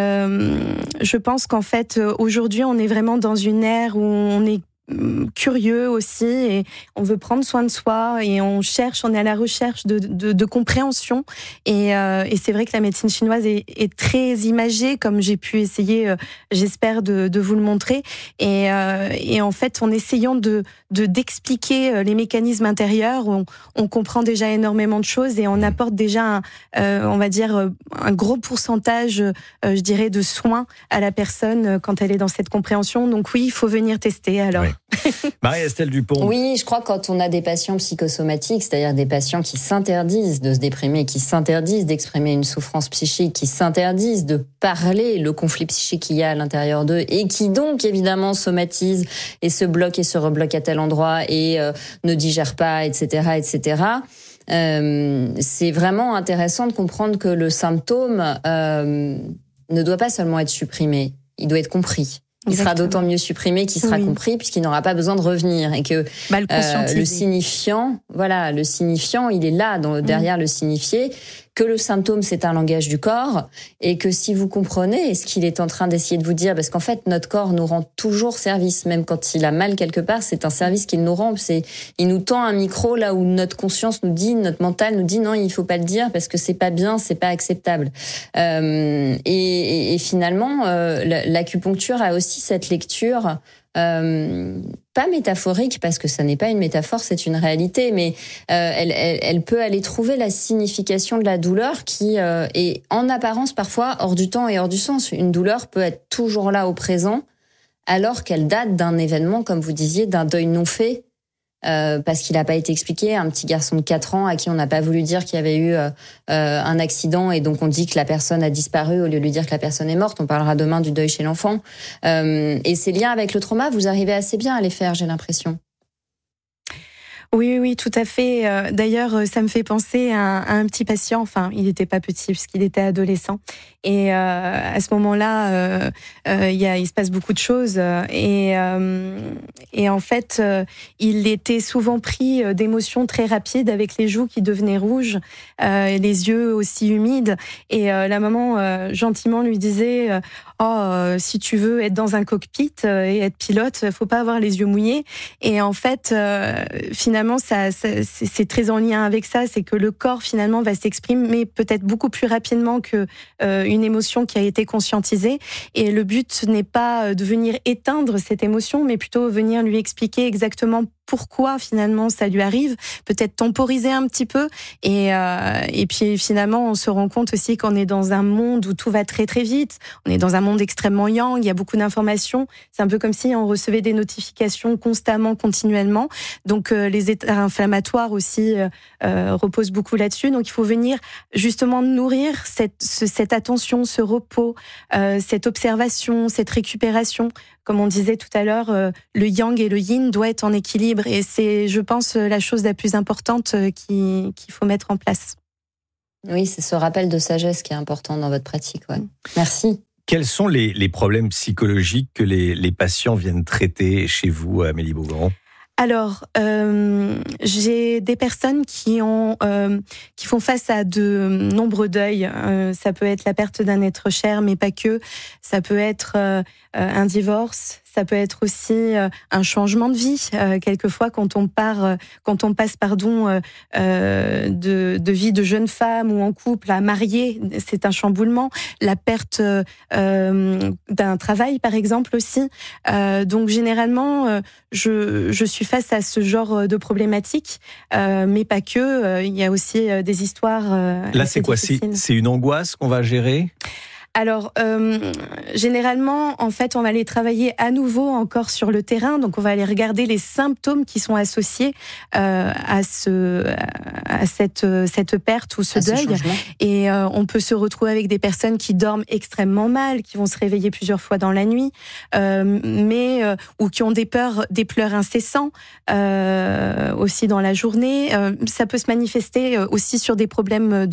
Je pense qu'en fait, aujourd'hui, on est vraiment dans une ère où on est curieux aussi et on veut prendre soin de soi et on est à la recherche de compréhension et c'est vrai que la médecine chinoise est très imagée comme j'ai pu essayer j'espère de vous le montrer et en fait en essayant d'expliquer les mécanismes intérieurs on comprend déjà énormément de choses et on apporte déjà on va dire un gros pourcentage je dirais de soins à la personne quand elle est dans cette compréhension. Donc oui, il faut venir tester alors. Oui. Marie-Estelle Dupont. Oui, je crois que quand on a des patients psychosomatiques, c'est-à-dire des patients qui s'interdisent de se déprimer, qui s'interdisent d'exprimer une souffrance psychique, qui s'interdisent de parler le conflit psychique qu'il y a à l'intérieur d'eux et qui donc évidemment somatisent et se bloquent et se rebloquent à tel endroit et ne digèrent pas, etc., etc. C'est vraiment intéressant de comprendre que le symptôme ne doit pas seulement être supprimé, il doit être compris. Il sera d'autant mieux supprimé qu'il sera compris puisqu'il n'aura pas besoin de revenir et que le signifiant, il est là derrière le signifié, que le symptôme c'est un langage du corps et que si vous comprenez ce qu'il est en train d'essayer de vous dire, parce qu'en fait notre corps nous rend toujours service, même quand il a mal quelque part, c'est un service qu'il nous rend. Il nous tend un micro là où notre conscience nous dit, notre mental nous dit non, il faut pas le dire parce que c'est pas bien, c'est pas acceptable. Et finalement, l'acupuncture a aussi cette lecture. Pas métaphorique parce que ça n'est pas une métaphore, c'est une réalité, mais elle peut aller trouver la signification de la douleur qui est en apparence parfois hors du temps et hors du sens. Une douleur peut être toujours là au présent alors qu'elle date d'un événement, comme vous disiez, d'un deuil non fait, parce qu'il n'a pas été expliqué. Un petit garçon de 4 ans à qui on n'a pas voulu dire qu'il y avait eu un accident et donc on dit que la personne a disparu au lieu de lui dire que la personne est morte. On parlera demain du deuil chez l'enfant. Et ces liens avec le trauma, vous arrivez assez bien à les faire, j'ai l'impression. Oui, tout à fait. D'ailleurs, ça me fait penser à un petit patient. Enfin, il n'était pas petit puisqu'il était adolescent. Et à ce moment-là, il se passe beaucoup de choses. Et en fait, il était souvent pris d'émotions très rapides avec les joues qui devenaient rouges, les yeux aussi humides. Et la maman, gentiment, lui disait si tu veux être dans un cockpit et être pilote, faut pas avoir les yeux mouillés. Et en fait, finalement, c'est très en lien avec ça, c'est que le corps finalement va s'exprimer peut-être beaucoup plus rapidement que une émotion qui a été conscientisée. Et le but n'est pas de venir éteindre cette émotion, mais plutôt venir lui expliquer exactement pourquoi finalement ça lui arrive, peut-être temporiser un petit peu, et puis finalement on se rend compte aussi qu'on est dans un monde où tout va très très vite, on est dans un monde extrêmement yang, il y a beaucoup d'informations, c'est un peu comme si on recevait des notifications constamment, continuellement, donc les états inflammatoires aussi reposent beaucoup là-dessus, donc il faut venir justement nourrir cette attention, ce repos, cette observation, cette récupération. Comme on disait tout à l'heure, le yang et le yin doivent être en équilibre et c'est, je pense, la chose la plus importante qu'il faut mettre en place. Oui, c'est ce rappel de sagesse qui est important dans votre pratique. Ouais. Merci. Quels sont les problèmes psychologiques que les patients viennent traiter chez vous, Amélie Beaugrand ? Alors, j'ai des personnes qui font face à de nombreux deuils. Ça peut être la perte d'un être cher, mais pas que. Ça peut être un divorce. Ça peut être aussi un changement de vie. Quelquefois, quand on passe, de vie de jeune femme ou en couple à mariée, c'est un chamboulement. La perte d'un travail, par exemple, aussi. Donc, généralement, je suis face à ce genre de problématiques, mais pas que. Il y a aussi des histoires. Là, c'est quoi ? C'est une angoisse qu'on va gérer ? Alors, généralement, en fait, on va aller travailler à nouveau encore sur le terrain. Donc, on va aller regarder les symptômes qui sont associés à cette perte ou ce deuil. Et on peut se retrouver avec des personnes qui dorment extrêmement mal, qui vont se réveiller plusieurs fois dans la nuit, ou qui ont des pleurs incessants aussi dans la journée. Ça peut se manifester aussi sur des problèmes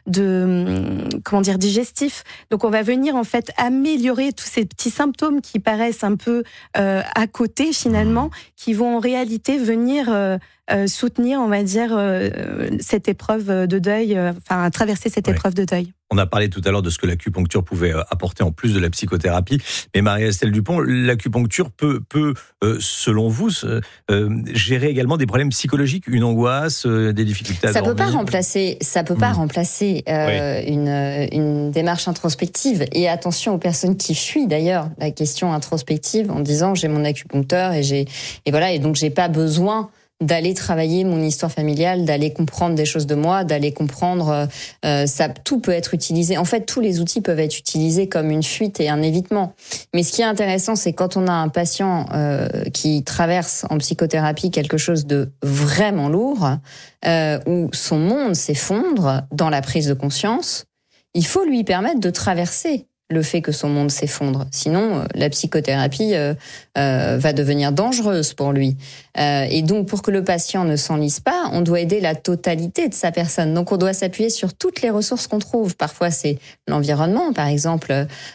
digestifs. Donc, on va venir en fait améliorer tous ces petits symptômes qui paraissent un peu à côté finalement, qui vont en réalité venir soutenir, on va dire, cette épreuve de deuil, traverser cette épreuve de deuil. On a parlé tout à l'heure de ce que l'acupuncture pouvait apporter en plus de la psychothérapie, mais Marie-Estelle Dupont, l'acupuncture peut selon vous, gérer également des problèmes psychologiques, une angoisse, des difficultés à dormir. Ça peut pas remplacer une démarche introspective. Et attention aux personnes qui fuient d'ailleurs la question introspective en disant j'ai mon acupuncteur et donc j'ai pas besoin d'aller travailler mon histoire familiale, d'aller comprendre des choses de moi, d'aller comprendre tout peut être utilisé. En fait, tous les outils peuvent être utilisés comme une fuite et un évitement. Mais ce qui est intéressant, c'est quand on a un patient qui traverse en psychothérapie quelque chose de vraiment lourd, où son monde s'effondre dans la prise de conscience, il faut lui permettre de traverser le fait que son monde s'effondre. Sinon, la psychothérapie va devenir dangereuse pour lui. Et donc, pour que le patient ne s'enlise pas, on doit aider la totalité de sa personne. Donc, on doit s'appuyer sur toutes les ressources qu'on trouve. Parfois, c'est l'environnement, par exemple.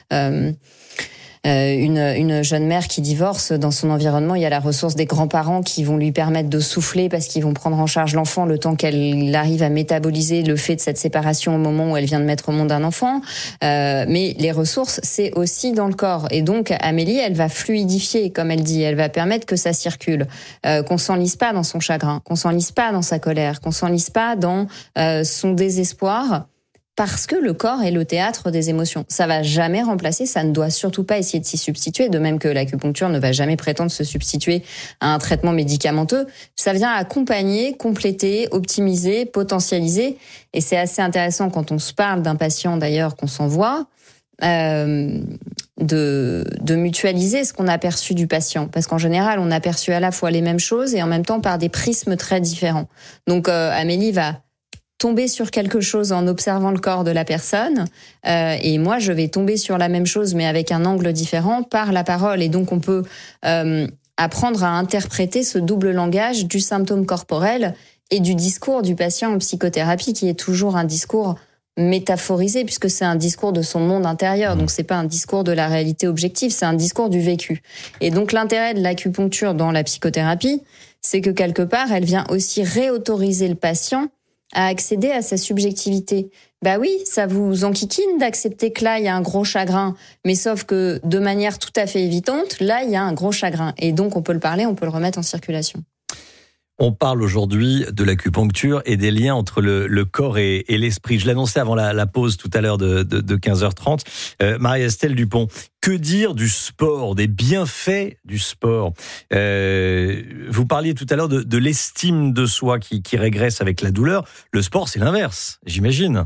Une jeune mère qui divorce, dans son environnement, il y a la ressource des grands-parents qui vont lui permettre de souffler parce qu'ils vont prendre en charge l'enfant le temps qu'elle arrive à métaboliser le fait de cette séparation au moment où elle vient de mettre au monde un enfant. Mais les ressources, c'est aussi dans le corps. Et donc, Amélie, elle va fluidifier, comme elle dit. Elle va permettre que ça circule. Qu'on s'enlise pas dans son chagrin, qu'on s'enlise pas dans sa colère, qu'on s'enlise pas dans son désespoir. Parce que le corps est le théâtre des émotions. Ça va jamais remplacer, ça ne doit surtout pas essayer de s'y substituer, de même que l'acupuncture ne va jamais prétendre se substituer à un traitement médicamenteux. Ça vient accompagner, compléter, optimiser, potentialiser. Et c'est assez intéressant quand on se parle d'un patient d'ailleurs qu'on s'envoie. de mutualiser ce qu'on a perçu du patient, parce qu'en général on a perçu à la fois les mêmes choses et en même temps par des prismes très différents. Donc Amélie va tomber sur quelque chose en observant le corps de la personne, et moi je vais tomber sur la même chose mais avec un angle différent par la parole, et donc on peut apprendre à interpréter ce double langage du symptôme corporel et du discours du patient en psychothérapie, qui est toujours un discours métaphorisé, puisque c'est un discours de son monde intérieur, donc c'est pas un discours de la réalité objective, c'est un discours du vécu. Et donc l'intérêt de l'acupuncture dans la psychothérapie, c'est que quelque part, elle vient aussi réautoriser le patient à accéder à sa subjectivité. Bah oui, ça vous enquiquine d'accepter que là, il y a un gros chagrin, mais sauf que de manière tout à fait évidente, là, il y a un gros chagrin. Et donc, on peut le parler, on peut le remettre en circulation. On parle aujourd'hui de l'acupuncture et des liens entre le corps et l'esprit. Je l'annonçais avant la pause tout à l'heure de 15h30. Marie-Estelle Dupont, que dire du sport, des bienfaits du sport ? Vous parliez tout à l'heure de l'estime de soi qui régresse avec la douleur. Le sport, c'est l'inverse, j'imagine.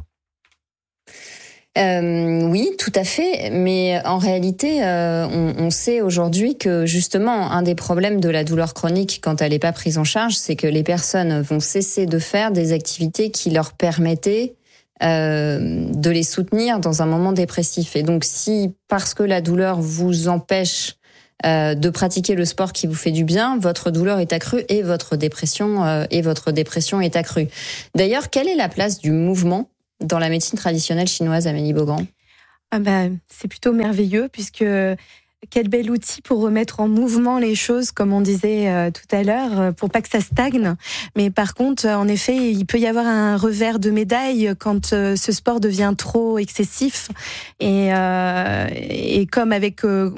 Oui, tout à fait. Mais en réalité, on sait aujourd'hui que justement, un des problèmes de la douleur chronique, quand elle n'est pas prise en charge, c'est que les personnes vont cesser de faire des activités qui leur permettaient de les soutenir dans un moment dépressif. Et donc, si parce que la douleur vous empêche de pratiquer le sport qui vous fait du bien, votre douleur est accrue et votre dépression est accrue. D'ailleurs, quelle est la place du mouvement dans la médecine traditionnelle chinoise, Amélie Beaugrand ? C'est plutôt merveilleux, puisque quel bel outil pour remettre en mouvement les choses, comme on disait tout à l'heure, pour pas que ça stagne. Mais par contre, en effet, il peut y avoir un revers de médaille quand ce sport devient trop excessif. Et comme avec